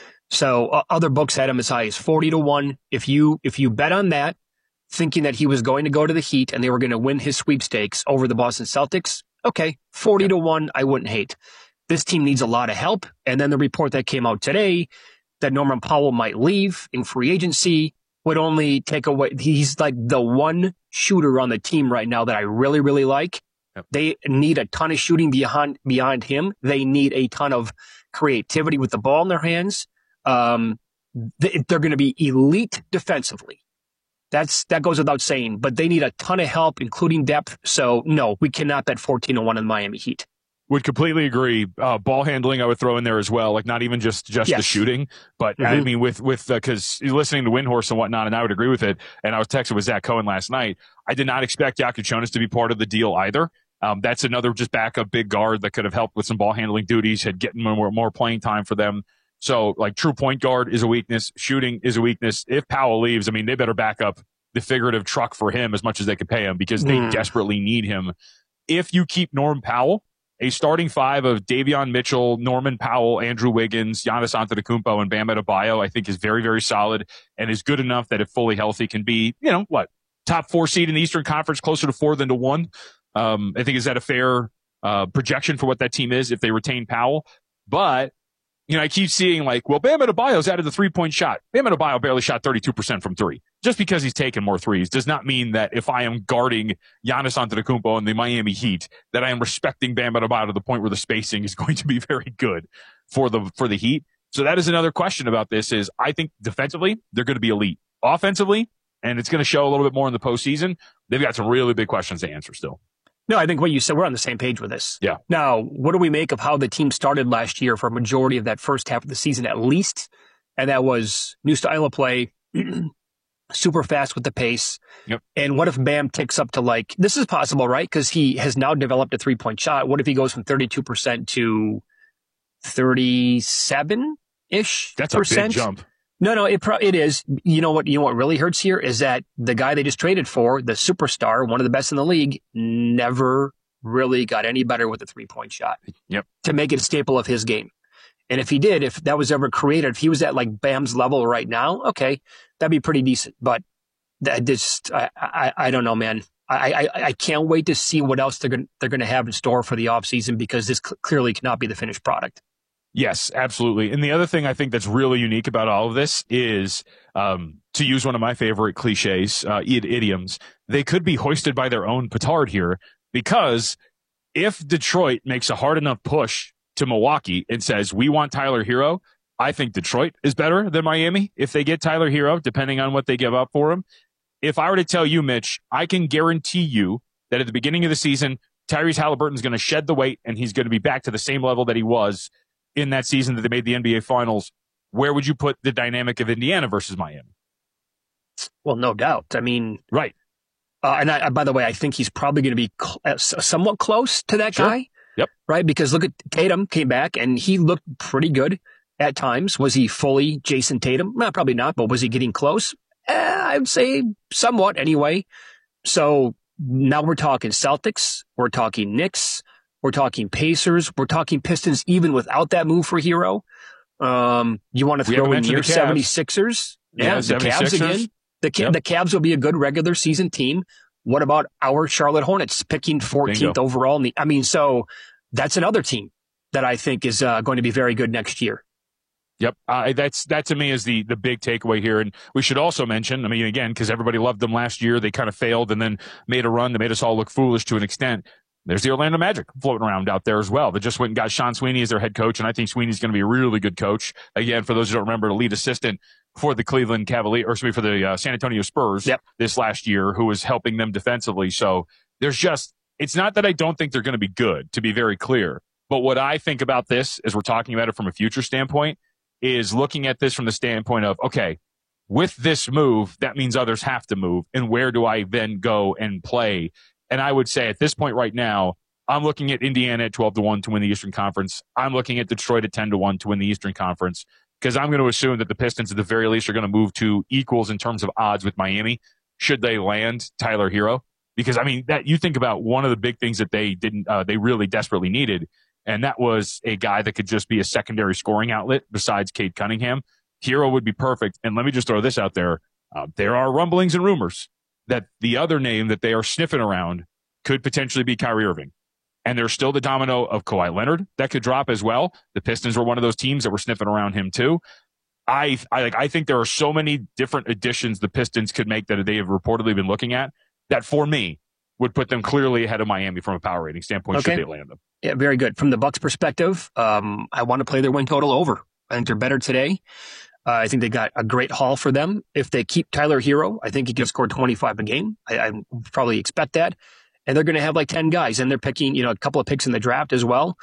So uh, other books had him as high as forty to one. If you, if you bet on that, thinking that he was going to go to the Heat and they were going to win his sweepstakes over the Boston Celtics, okay, forty to one, I wouldn't hate. This team needs a lot of help. And then the report that came out today that Norman Powell might leave in free agency would only take away. He's like the one shooter on the team right now that I really, really like. Yep. They need a ton of shooting beyond, beyond him. They need a ton of creativity with the ball in their hands. Um, they, they're going to be elite defensively. That's, that goes without saying, but they need a ton of help, including depth. So no, we cannot bet fourteen to one on the Miami Heat. Would completely agree. Uh, ball handling, I would throw in there as well. Like not even just, just yes. the shooting, but mm-hmm. I mean, with, with, uh, cause listening to Windhorse and whatnot, and I would agree with it. And I was texting with Zach Cohen last night. I did not expect Jakob Jonas to be part of the deal either. Um, that's another just backup big guard that could have helped with some ball handling duties, had getting more, more playing time for them. So like true point guard is a weakness. Shooting is a weakness. If Powell leaves, I mean, they better back up the figurative truck for him as much as they could pay him because they mm. desperately need him. If you keep Norm Powell, a starting five of Davion Mitchell, Norman Powell, Andrew Wiggins, Giannis Antetokounmpo, and Bam Adebayo, I think is very, very solid and is good enough that if fully healthy can be, you know, what, top four seed in the Eastern Conference, closer to four than to one. Um, I think is that a fair uh, projection for what that team is if they retain Powell? But you know, I keep seeing like, well, Bam Adebayo's added the three-point shot. Bam Adebayo barely shot thirty-two percent from three. Just because he's taken more threes does not mean that if I am guarding Giannis Antetokounmpo and the Miami Heat, that I am respecting Bam Adebayo to the point where the spacing is going to be very good for the for the Heat. So that is another question about this is I think defensively, they're going to be elite. Offensively, and it's going to show a little bit more in the postseason, they've got some really big questions to answer still. No, I think what you said, we're on the same page with this. Yeah. Now, what do we make of how the team started last year for a majority of that first half of the season at least? And that was new style of play, super fast with the pace. Yep. And what if Bam ticks up to like, this is possible, right? Because he has now developed a three-point shot. What if he goes from thirty-two percent to thirty-seven-ish That's percent? a big jump. No, no, it pro- it is. You know what? You know what really hurts here is that the guy they just traded for, the superstar, one of the best in the league, never really got any better with a three point shot. Yep. To make it a staple of his game, and if he did, if that was ever created, if he was at like Bam's level right now, okay, that'd be pretty decent. But that just, I, I, I don't know, man. I, I, I can't wait to see what else they're going they're going to have in store for the offseason because this cl- clearly cannot be the finished product. Yes, absolutely. And the other thing I think that's really unique about all of this is, um, to use one of my favorite cliches, uh, idioms, they could be hoisted by their own petard here because if Detroit makes a hard enough push to Milwaukee and says, we want Tyler Hero, I think Detroit is better than Miami if they get Tyler Hero, depending on what they give up for him. If I were to tell you, Mitch, I can guarantee you that at the beginning of the season, Tyrese Halliburton's going to shed the weight and he's going to be back to the same level that he was in that season that they made the N B A Finals. Where would you put the dynamic of Indiana versus Miami? Well, no doubt. I mean, right. Uh, and I, by the way, I think he's probably going to be cl- uh, somewhat close to that sure. guy. Yep. Right. Because look at Tatum came back and he looked pretty good at times. Was he fully Jason Tatum? Well, probably not, but was he getting close? Eh, I would say somewhat anyway. So now we're talking Celtics. We're talking Knicks. We're talking Pacers. We're talking Pistons even without that move for Hero. Um, you want to throw in your seventy-sixers? Yeah, yeah the Cavs again. The, yep. the Cavs will be a good regular season team. What about our Charlotte Hornets picking fourteenth Bingo. overall? In the, I mean, so that's another team that I think is uh, going to be very good next year. Yep. Uh, that's, that to me is the, the big takeaway here. And we should also mention, I mean, again, because everybody loved them last year, they kind of failed and then made a run that made us all look foolish to an extent. There's the Orlando Magic floating around out there as well. They just went and got Sean Sweeney as their head coach, and I think Sweeney's going to be a really good coach. Again, for those who don't remember, the lead assistant for the Cleveland Cavaliers, or excuse me, for the uh, San Antonio Spurs yep. this last year, who was helping them defensively. So there's just, it's not that I don't think they're going to be good, to be very clear. But what I think about this, as we're talking about it from a future standpoint, is looking at this from the standpoint of, okay, with this move, that means others have to move. And where do I then go and play? And I would say at this point right now, I'm looking at Indiana at twelve to one to win the Eastern Conference. I'm looking at Detroit at ten to one to win the Eastern Conference because I'm going to assume that the Pistons at the very least are going to move to equals in terms of odds with Miami should they land Tyler Hero. Because, I mean, that you think about one of the big things that they didn't, uh, they really desperately needed, and that was a guy that could just be a secondary scoring outlet besides Cade Cunningham. Hero would be perfect. And let me just throw this out there. Uh, there are rumblings and rumors that the other name that they are sniffing around could potentially be Kyrie Irving. And there's still the domino of Kawhi Leonard that could drop as well. The Pistons were one of those teams that were sniffing around him too. I, I, like, I think there are so many different additions the Pistons could make that they have reportedly been looking at that for me would put them clearly ahead of Miami from a power rating standpoint Okay. should they land them. Yeah, very good. From the Bucks perspective, um, I want to play their win total over. I think they're better today. Uh, I think they got a great haul for them. If they keep Tyler Hero, I think he can score twenty-five a game. I, I probably expect that. And they're going to have like ten guys, and they're picking, you know, a couple of picks in the draft as well.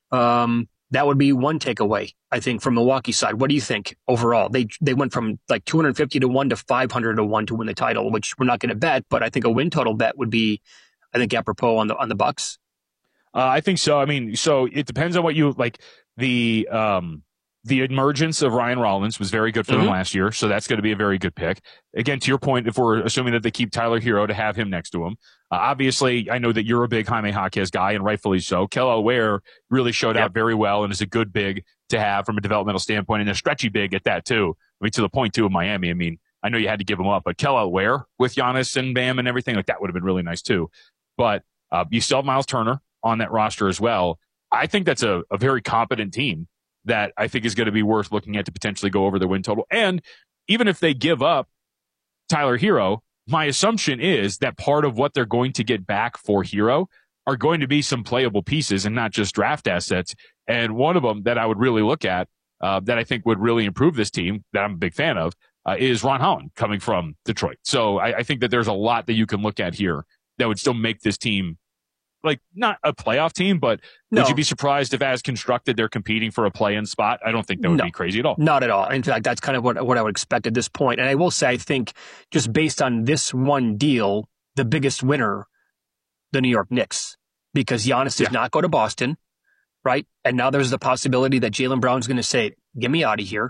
Um, that would be one takeaway, I think, from Milwaukee's side. What do you think overall? They they went from like two hundred fifty to one to five hundred to one to win the title, which we're not going to bet, but I think a win total bet would be, I think, apropos on the on the Bucks. Uh, I think so. I mean, so it depends on what you like. The um, the emergence of Ryan Rollins was very good for Mm-hmm. them last year, so that's going to be a very good pick. Again, to your point, if we're assuming that they keep Tyler Hero to have him next to him, uh, obviously, I know that you're a big Jaime Jaquez guy, and rightfully so. Kel'el Ware really showed Yep. out very well and is a good big to have from a developmental standpoint, and a stretchy big at that too. I mean, to the point too of Miami. I mean, I know you had to give him up, but Kel'el Ware with Giannis and Bam and everything like that would have been really nice too. But uh, you still have Miles Turner on that roster as well. I think that's a, a very competent team that I think is going to be worth looking at to potentially go over the win total. And even if they give up Tyler Hero, my assumption is that part of what they're going to get back for Hero are going to be some playable pieces and not just draft assets. And one of them that I would really look at uh, that I think would really improve this team that I'm a big fan of uh, is Ron Holland coming from Detroit. So I, I think that there's a lot that you can look at here that would still make this team like not a playoff team, but No. would you be surprised if as constructed they're competing for a play-in spot? I don't think that would No. be crazy at all. Not at all. In fact, that's kind of what, what I would expect at this point. And I will say, I think just based on this one deal, the biggest winner, the New York Knicks, because Giannis did Yeah. not go to Boston, right? And now there's the possibility that Jaylen Brown's going to say, get me out of here.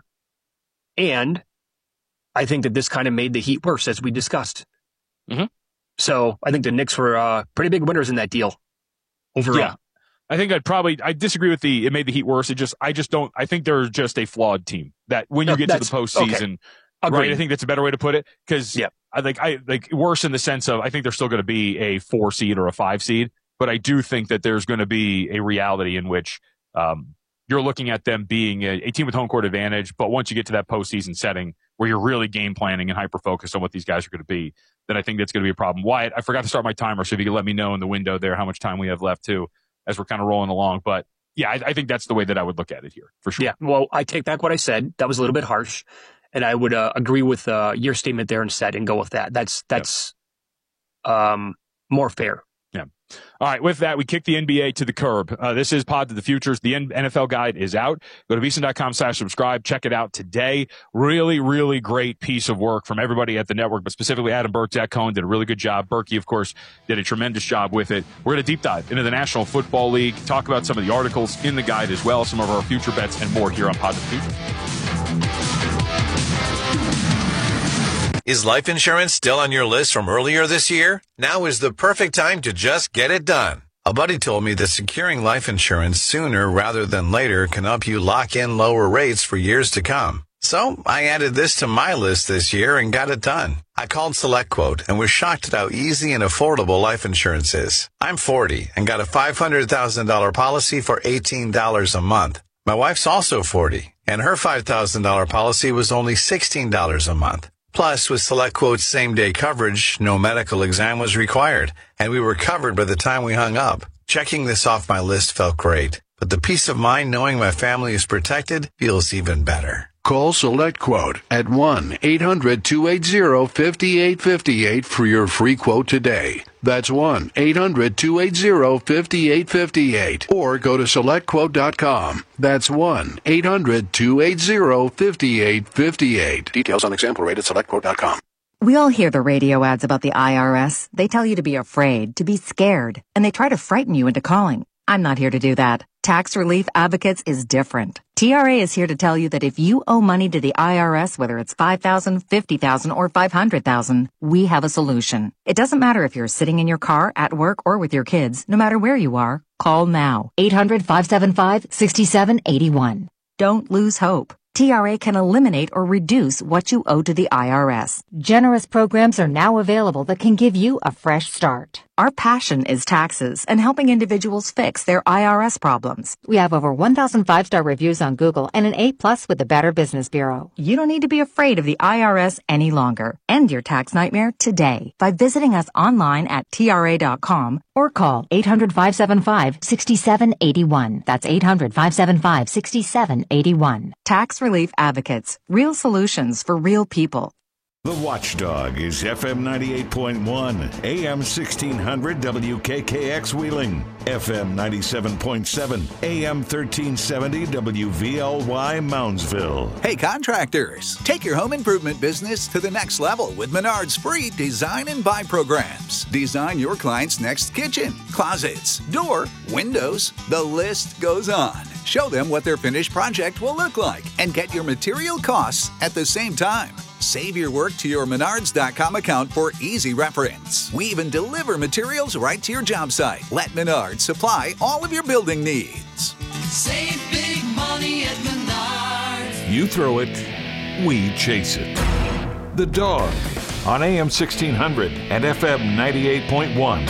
And I think that this kind of made the Heat worse, as we discussed. Mm-hmm. So I think the Knicks were uh, pretty big winners in that deal overall. Yeah. I think I'd probably, I disagree with the, it made the Heat worse. It just, I just don't, I think they're just a flawed team that when you No, get to the that's- postseason, okay. Agreed. right? I think that's a better way to put it. Cause Yeah. I think I like worse in the sense of, I think they're still going to be a four seed or a five seed, but I do think that there's going to be a reality in which, um, you're looking at them being a, a team with home court advantage. But once you get to that postseason setting where you're really game planning and hyper focused on what these guys are going to be, then I think that's going to be a problem. Wyatt, I forgot to start my timer. So if you could let me know in the window there how much time we have left too, as we're kind of rolling along. But yeah, I, I think that's the way that I would look at it here for sure. Yeah. Well, I take back what I said. That was a little bit harsh. And I would uh, agree with uh, your statement there instead and go with that. That's, that's um, more fair. Yeah. All right. With that, we kick the N B A to the curb. Uh, this is Pod to the Futures. The N F L guide is out. Go to VSiN dot com slash subscribe. Check it out today. Really, really great piece of work from everybody at the network, but specifically Adam Burke. Jack Cohen did a really good job. Berkey, of course, did a tremendous job with it. We're going to deep dive into the National Football League, talk about some of the articles in the guide as well, some of our future bets and more here on Pod to the Futures. Is life insurance still on your list from earlier this year? Now is the perfect time to just get it done. A buddy told me that securing life insurance sooner rather than later can help you lock in lower rates for years to come. So I added this to my list this year and got it done. I called SelectQuote and was shocked at how easy and affordable life insurance is. I'm forty and got a five hundred thousand dollars policy for eighteen dollars a month. My wife's also forty and her five thousand dollars policy was only sixteen dollars a month. Plus, with SelectQuote's same-day coverage, no medical exam was required, and we were covered by the time we hung up. Checking this off my list felt great, but the peace of mind knowing my family is protected feels even better. Call SelectQuote at one eight hundred two eight zero five eight five eight for your free quote today. That's one eight hundred two eight zero five eight five eight. Or go to select quote dot com. That's one eight hundred two eight zero five eight five eight. Details on example rate at select quote dot com. We all hear the radio ads about the I R S. They tell you to be afraid, to be scared, and they try to frighten you into calling. I'm not here to do that. Tax Relief Advocates is different. T R A is here to tell you that if you owe money to the I R S, whether it's five thousand dollars, fifty thousand dollars, or five hundred thousand dollars, we have a solution. It doesn't matter if you're sitting in your car, at work, or with your kids. No matter where you are, call now. eight hundred, five seven five, six seven eight one. Don't lose hope. T R A can eliminate or reduce what you owe to the I R S. Generous programs are now available that can give you a fresh start. Our passion is taxes and helping individuals fix their I R S problems. We have over one thousand five-star reviews on Google and an A plus with the Better Business Bureau. You don't need to be afraid of the I R S any longer. End your tax nightmare today by visiting us online at T R A dot com or call eight hundred, five seven five, six seven eight one. That's eight hundred, five seven five, six seven eight one. Tax Relief Advocates. Real solutions for real people. The Watchdog is F M ninety-eight point one, A M sixteen hundred W K K X Wheeling, F M ninety-seven point seven, A M thirteen seventy W V L Y Moundsville. Hey contractors, take your home improvement business to the next level with Menard's free design and buy programs. Design your client's next kitchen, closets, door, windows, the list goes on. Show them what their finished project will look like and get your material costs at the same time. Save your work to your Menards dot com account for easy reference. We even deliver materials right to your job site. Let Menards supply all of your building needs. Save big money at Menards. You throw it, we chase it. The Dog on A M sixteen hundred and F M ninety-eight point one.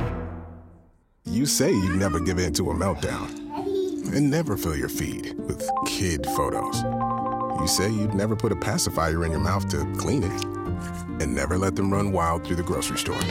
You say you'd never give in to a meltdown and never fill your feed with kid photos. You say you'd never put a pacifier in your mouth to clean it and never let them run wild through the grocery store.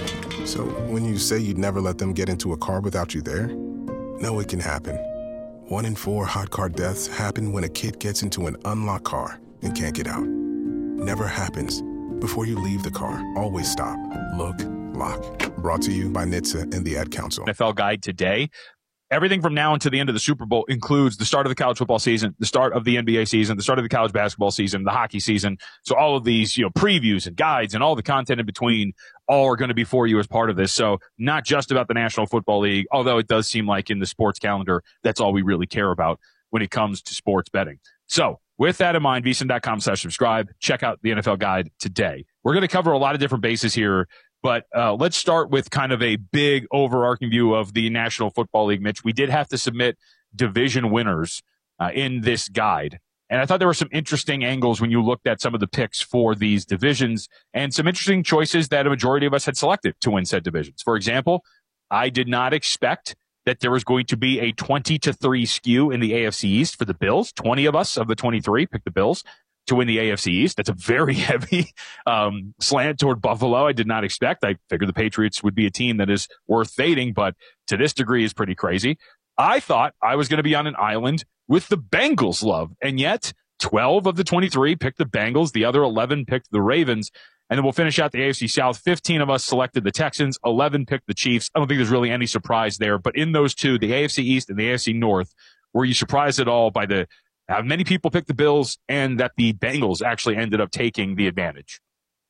So when you say you'd never let them get into a car without you there, no, it can happen. One in four hot car deaths happen when a kid gets into an unlocked car and can't get out. Never happens. Before you leave the car, always stop, look, lock. Brought to you by N H T S A and the Ad Council. N F L Guide today. Everything from now until the end of the Super Bowl includes the start of the college football season, the start of the N B A season, the start of the college basketball season, the hockey season. So all of these, you know, previews and guides and all the content in between all are going to be for you as part of this. So not just about the National Football League, although it does seem like in the sports calendar, that's all we really care about when it comes to sports betting. So with that in mind, V S I N dot com slash subscribe. Check out the N F L Guide today. We're going to cover a lot of different bases here. But uh, let's start with kind of a big overarching view of the National Football League, Mitch. We did have to submit division winners uh, in this guide. And I thought there were some interesting angles when you looked at some of the picks for these divisions and some interesting choices that a majority of us had selected to win said divisions. For example, I did not expect that there was going to be a twenty to three skew in the A F C East for the Bills. twenty of us of the twenty-three picked the Bills to win the A F C East. That's a very heavy um, slant toward Buffalo. I did not expect. I figured the Patriots would be a team that is worth fading, but to this degree is pretty crazy. I thought I was going to be on an island with the Bengals love, and yet twelve of the twenty-three picked the Bengals. The other eleven picked the Ravens. And then we'll finish out the A F C South. fifteen of us selected the Texans. eleven picked the Chiefs. I don't think there's really any surprise there. But in those two, the A F C East and the A F C North, were you surprised at all by the how many people picked the Bills and that the Bengals actually ended up taking the advantage?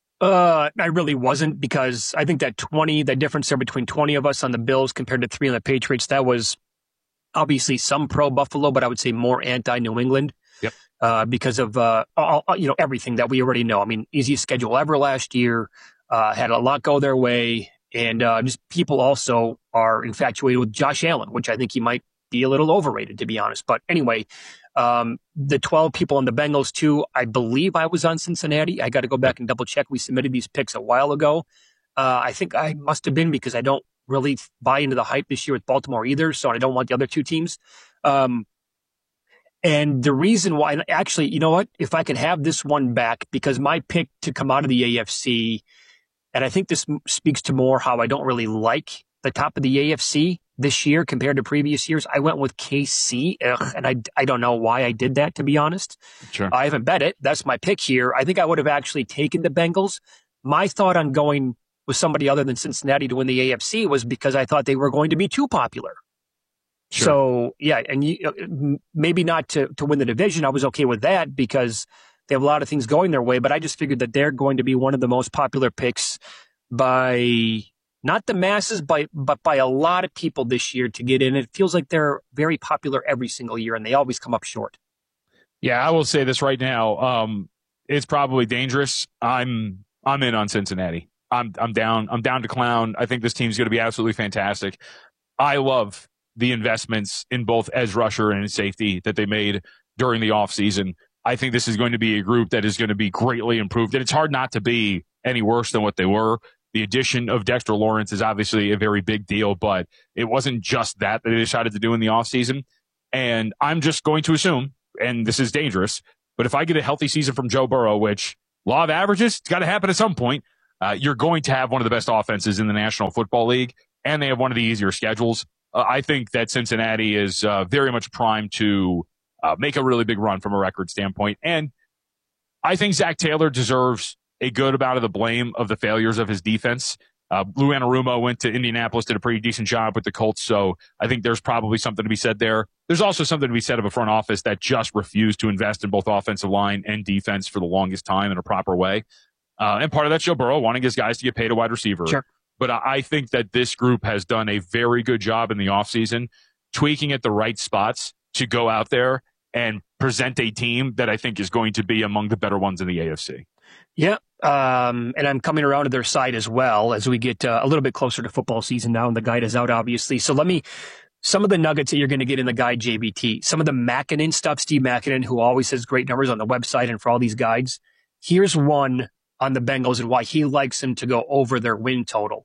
Uh, I really wasn't, because I think that twenty, the difference there between twenty of us on the Bills compared to three on the Patriots, that was obviously some pro Buffalo, but I would say more anti New England. Yep. Uh, because of, uh, all, you know, everything that we already know. I mean, easiest schedule ever last year, uh, had a lot go their way. And, uh, just people also are infatuated with Josh Allen, which I think he might be a little overrated, to be honest. But anyway, um, the twelve people on the Bengals too, I believe I was on Cincinnati. I got to go back and double check. We submitted these picks a while ago. Uh, I think I must have been, because I don't really buy into the hype this year with Baltimore either. So I don't want the other two teams. Um, and the reason why, actually, you know what, if I could have this one back, because my pick to come out of the A F C, and I think this speaks to more how I don't really like the top of the A F C this year compared to previous years. I went with K C, ugh, and I, I don't know why I did that, to be honest. Sure. I haven't bet it. That's my pick here. I think I would have actually taken the Bengals. My thought on going with somebody other than Cincinnati to win the A F C was because I thought they were going to be too popular. Sure. So, yeah, and you, maybe not to, to win the division. I was okay with that because they have a lot of things going their way, but I just figured that they're going to be one of the most popular picks by not the masses, by, but by a lot of people this year to get in. It feels like they're very popular every single year, and they always come up short. Yeah, I will say this right now. Um, it's probably dangerous. I'm I'm in on Cincinnati. I'm I'm down. I'm down to clown. I think this team's going to be absolutely fantastic. I love the investments in both edge rusher and safety that they made during the offseason. I think this is going to be a group that is going to be greatly improved, and it's hard not to be any worse than what they were. The addition of Dexter Lawrence is obviously a very big deal, but it wasn't just that that they decided to do in the offseason. And I'm just going to assume, and this is dangerous, but if I get a healthy season from Joe Burrow, which law of averages, it's got to happen at some point, uh, you're going to have one of the best offenses in the National Football League, and they have one of the easier schedules. Uh, I think that Cincinnati is uh, very much primed to uh, make a really big run from a record standpoint. And I think Zach Taylor deserves a good amount of the blame of the failures of his defense. Uh, Lou Anarumo went to Indianapolis, did a pretty decent job with the Colts, so I think there's probably something to be said there. There's also something to be said of a front office that just refused to invest in both offensive line and defense for the longest time in a proper way. Uh, and part of that's Joe Burrow wanting his guys to get paid a wide receiver. Sure. But I think that this group has done a very good job in the offseason, tweaking at the right spots to go out there and present a team that I think is going to be among the better ones in the A F C. Yeah, um, and I'm coming around to their side as well as we get uh, a little bit closer to football season now, and the guide is out, obviously. So let me, some of the nuggets that you're going to get in the guide, J B T, some of the Mackinnon stuff, Steve Mackinnon, who always has great numbers on the website and for all these guides. Here's one on the Bengals and why he likes them to go over their win total.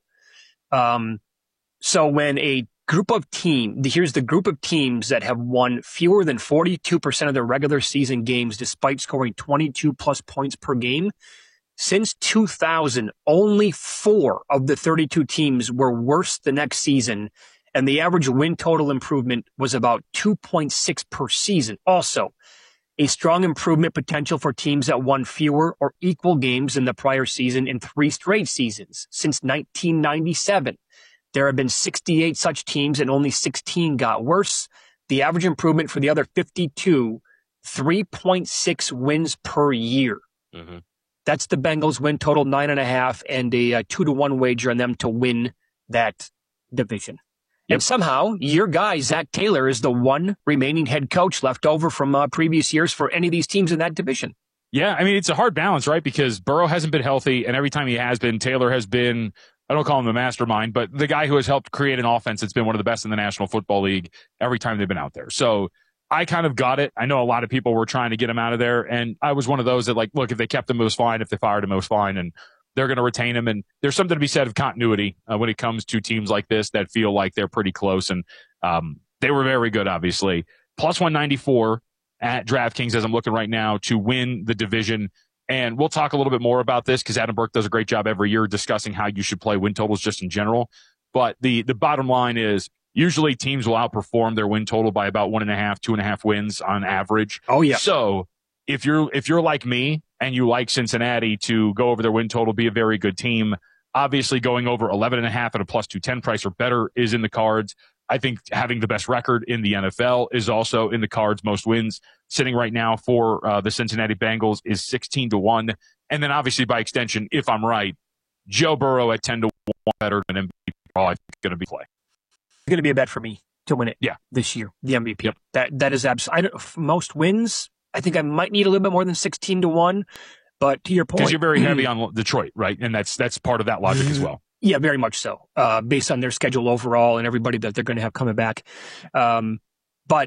Um, so when a group of team, here's the group of teams that have won fewer than forty-two percent of their regular season games despite scoring twenty-two plus points per game. Since two thousand, only four of the thirty-two teams were worse the next season, and the average win total improvement was about two point six per season. Also, a strong improvement potential for teams that won fewer or equal games than the prior season in three straight seasons. Since nineteen ninety-seven, there have been sixty-eight such teams and only sixteen got worse. The average improvement for the other fifty-two, three point six wins per year. Mm-hmm. That's the Bengals win total, nine and a half, and a, a two to one wager on them to win that division. Yep. And somehow, your guy, Zach Taylor, is the one remaining head coach left over from uh, previous years for any of these teams in that division. Yeah, I mean, it's a hard balance, right? Because Burrow hasn't been healthy, and every time he has been, Taylor has been, I don't call him the mastermind, but the guy who has helped create an offense that's been one of the best in the National Football League every time they've been out there. So I kind of got it. I know a lot of people were trying to get him out of there, and I was one of those that, like, look, if they kept him, it was fine. If they fired him, it was fine, and they're going to retain him. And there's something to be said of continuity uh, when it comes to teams like this that feel like they're pretty close, and um, they were very good, obviously. Plus one ninety-four at DraftKings as I'm looking right now to win the division. And we'll talk a little bit more about this because Adam Burke does a great job every year discussing how you should play win totals just in general. But the, the bottom line is usually teams will outperform their win total by about one and a half, two and a half wins on average. Oh, yeah. So if you're, if you're like me and you like Cincinnati to go over their win total, be a very good team, obviously going over eleven and a half at a plus two ten price or better is in the cards. I think having the best record in the N F L is also in the cards. Most wins sitting right now for uh, the Cincinnati Bengals is sixteen to one. And then obviously by extension, if I'm right, Joe Burrow at ten to one better than M V P. I think going to be play. It's going to be a bet for me to win it. Yeah. This year, the M V P. Yep. That, that is absolutely, most wins. I think I might need a little bit more than sixteen to one, but to your point. Because you're very heavy on Detroit, right? And that's, that's part of that logic as well. Yeah, very much so, uh, based on their schedule overall and everybody that they're going to have coming back. Um, but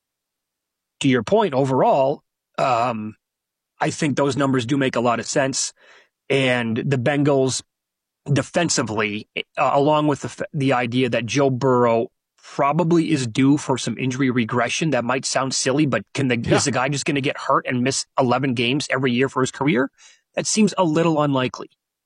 to your point, overall, um, I think those numbers do make a lot of sense. And the Bengals defensively, uh, along with the, the idea that Joe Burrow probably is due for some injury regression. That might sound silly, but can the, yeah. is the guy just going to get hurt and miss eleven games every year for his career? That seems a little unlikely.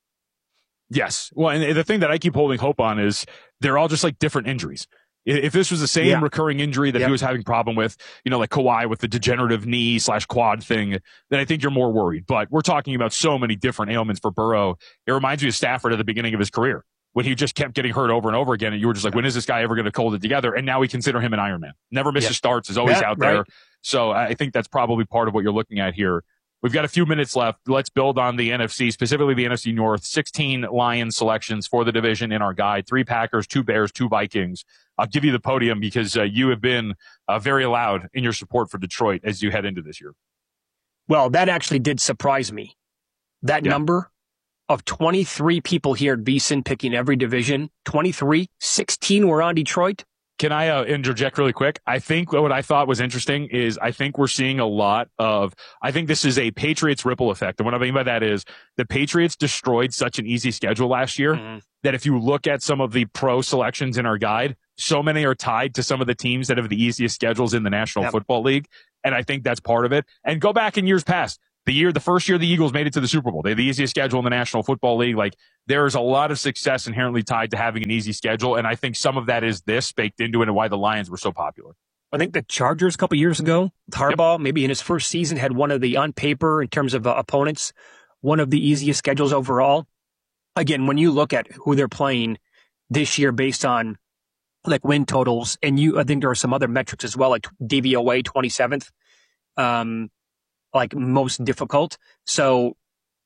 Yes. Well, and the thing that I keep holding hope on is they're all just like different injuries. If this was the same yeah. recurring injury that yep. he was having problem with, you know, like Kawhi with the degenerative knee slash quad thing, then I think you're more worried. But we're talking about so many different ailments for Burrow. It reminds me of Stafford at the beginning of his career when he just kept getting hurt over and over again. And you were just like, when is this guy ever going to hold it together? And now we consider him an Iron Man. Never misses yep. starts, is always yeah, out there. Right. So I think that's probably part of what you're looking at here we've got a few minutes left. Let's build on the N F C, specifically the N F C North. sixteen Lions selections for the division in our guide. Three Packers, two Bears, two Vikings. I'll give you the podium because uh, you have been uh, very loud in your support for Detroit as you head into this year. Well, that actually did surprise me. That yeah. number of twenty-three people here at VSiN picking every division, twenty-three, sixteen were on Detroit. Can I uh, interject really quick? I think what I thought was interesting is I think we're seeing a lot of, I think this is a Patriots ripple effect. And what I mean by that is the Patriots destroyed such an easy schedule last year mm-hmm. that if you look at some of the pro selections in our guide, so many are tied to some of the teams that have the easiest schedules in the National yep. Football League. And I think that's part of it. And go back in years past. The year, the first year the Eagles made it to the Super Bowl, they had the easiest schedule in the National Football League. Like, there's a lot of success inherently tied to having an easy schedule, and I think some of that is this baked into it and why the Lions were so popular. I think the Chargers a couple years ago, Harbaugh, yep. maybe in his first season, had one of the, on paper, in terms of uh, opponents, one of the easiest schedules overall. Again, when you look at who they're playing this year based on like win totals, and you, I think there are some other metrics as well, like D V O A twenty-seventh. Um, like most difficult. So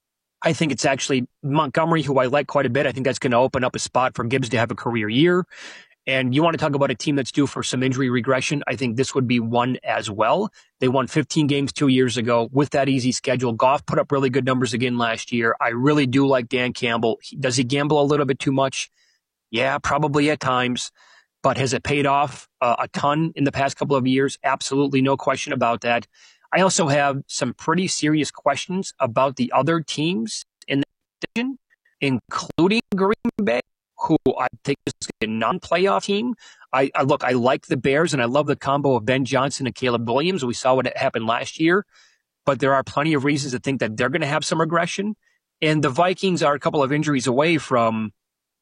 I think it's actually Montgomery, who I like quite a bit. I think that's going to open up a spot for Gibbs to have a career year. And you want to talk about a team that's due for some injury regression. I think this would be one as well. They won fifteen games two years ago with that easy schedule. Goff put up really good numbers again last year. I really do like Dan Campbell. Does he gamble a little bit too much? Yeah, probably at times. But has it paid off uh, a ton in the past couple of years? Absolutely, no question about that. I also have some pretty serious questions about the other teams in the division, including Green Bay, who I think is a non-playoff team. I, I look, I like the Bears, and I love the combo of Ben Johnson and Caleb Williams. We saw what happened last year, but there are plenty of reasons to think that they're going to have some regression. And the Vikings are a couple of injuries away from,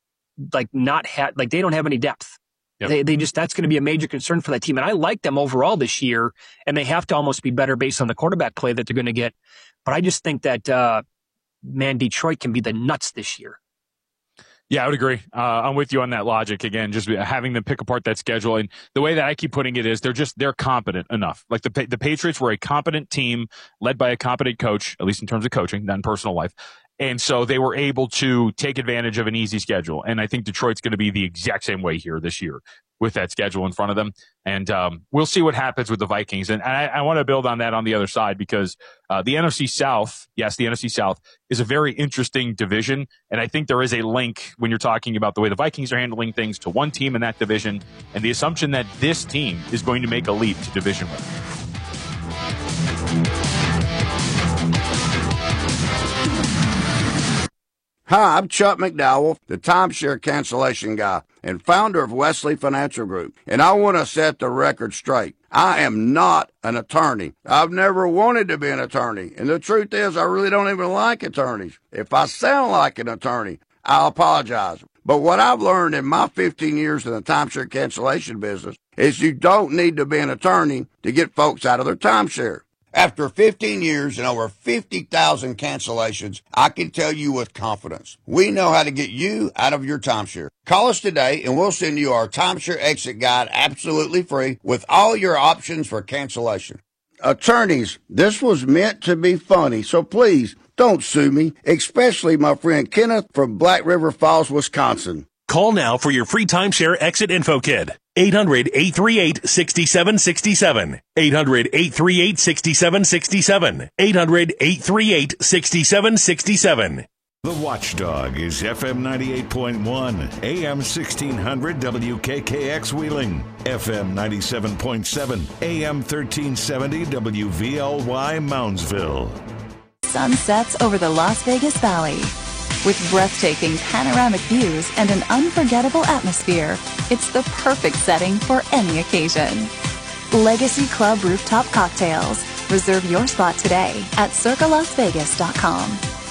like, not ha- like they don't have any depth. Yep. They they just, that's going to be a major concern for that team. And I like them overall this year, and they have to almost be better based on the quarterback play that they're going to get. But I just think that, uh, man, Detroit can be the nuts this year. Yeah, I would agree. Uh, I'm with you on that logic. Again, just having them pick apart that schedule. And the way that I keep putting it is they're just, they're competent enough. Like the, the Patriots were a competent team led by a competent coach, at least in terms of coaching, not in personal life. And so they were able to take advantage of an easy schedule. And I think Detroit's going to be the exact same way here this year with that schedule in front of them. And um, we'll see what happens with the Vikings. And I, I want to build on that on the other side because uh, the N F C South, yes, the N F C South is a very interesting division. And I think there is a link when you're talking about the way the Vikings are handling things to one team in that division and the assumption that this team is going to make a leap to division win. Hi, I'm Chuck McDowell, the timeshare cancellation guy and founder of Wesley Financial Group, and I want to set the record straight. I am not an attorney. I've never wanted to be an attorney, and the truth is I really don't even like attorneys. If I sound like an attorney, I'll apologize. But what I've learned in my fifteen years in the timeshare cancellation business is you don't need to be an attorney to get folks out of their timeshare. After fifteen years and over fifty thousand cancellations, I can tell you with confidence, we know how to get you out of your timeshare. Call us today and we'll send you our timeshare exit guide absolutely free with all your options for cancellation. Attorneys, this was meant to be funny, so please don't sue me, especially my friend Kenneth from Black River Falls, Wisconsin. Call now for your free timeshare exit info kit. eight hundred, eight three eight, six seven six seven. eight hundred, eight three eight, six seven six seven. eight hundred, eight three eight, six seven six seven. The Watchdog is F M ninety-eight point one, A M sixteen hundred W K K X Wheeling, F M ninety-seven point seven, A M thirteen seventy W V L Y Moundsville. Sunsets over the Las Vegas Valley. With breathtaking panoramic views and an unforgettable atmosphere, it's the perfect setting for any occasion. Legacy Club Rooftop Cocktails. Reserve your spot today at circa las vegas dot com.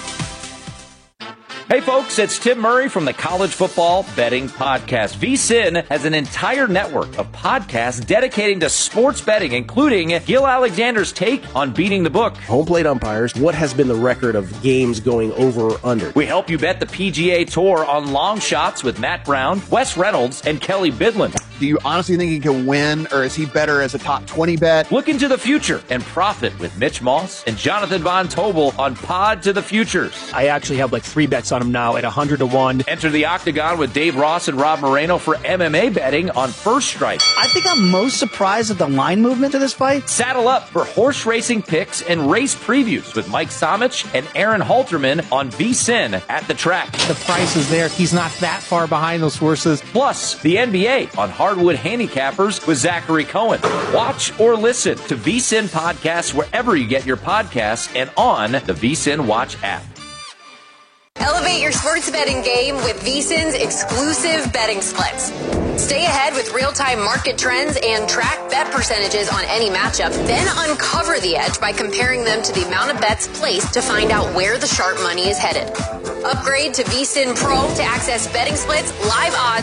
Hey folks, it's Tim Murray from the College Football Betting Podcast. VSiN has an entire network of podcasts dedicating to sports betting, including Gil Alexander's take on beating the book. Home plate umpires, what has been the record of games going over or under? We help you bet the P G A Tour on long shots with Matt Brown, Wes Reynolds, and Kelly Bidlin. Do you honestly think he can win, or is he better as a top twenty bet? Look into the future and profit with Mitch Moss and Jonathan Von Tobel on Pod to the Futures. I actually have like three bets on him now at one hundred to one. Enter the Octagon with Dave Ross and Rob Moreno for M M A betting on First Strike. I think I'm most surprised at the line movement to this fight. Saddle up for horse racing picks and race previews with Mike Somich and Aaron Halterman on VSiN at the track. The price is there. He's not that far behind those horses. Plus, the N B A on Hardwood Handicappers with Zachary Cohen. Watch or listen to VSiN podcasts wherever you get your podcasts and on the VSiN Watch app. Elevate your sports betting game with VSiN's exclusive betting splits. Stay ahead with real-time market trends and track bet percentages on any matchup. Then uncover the edge by comparing them to the amount of bets placed to find out where the sharp money is headed. Upgrade to VSiN Pro to access betting splits, live odds,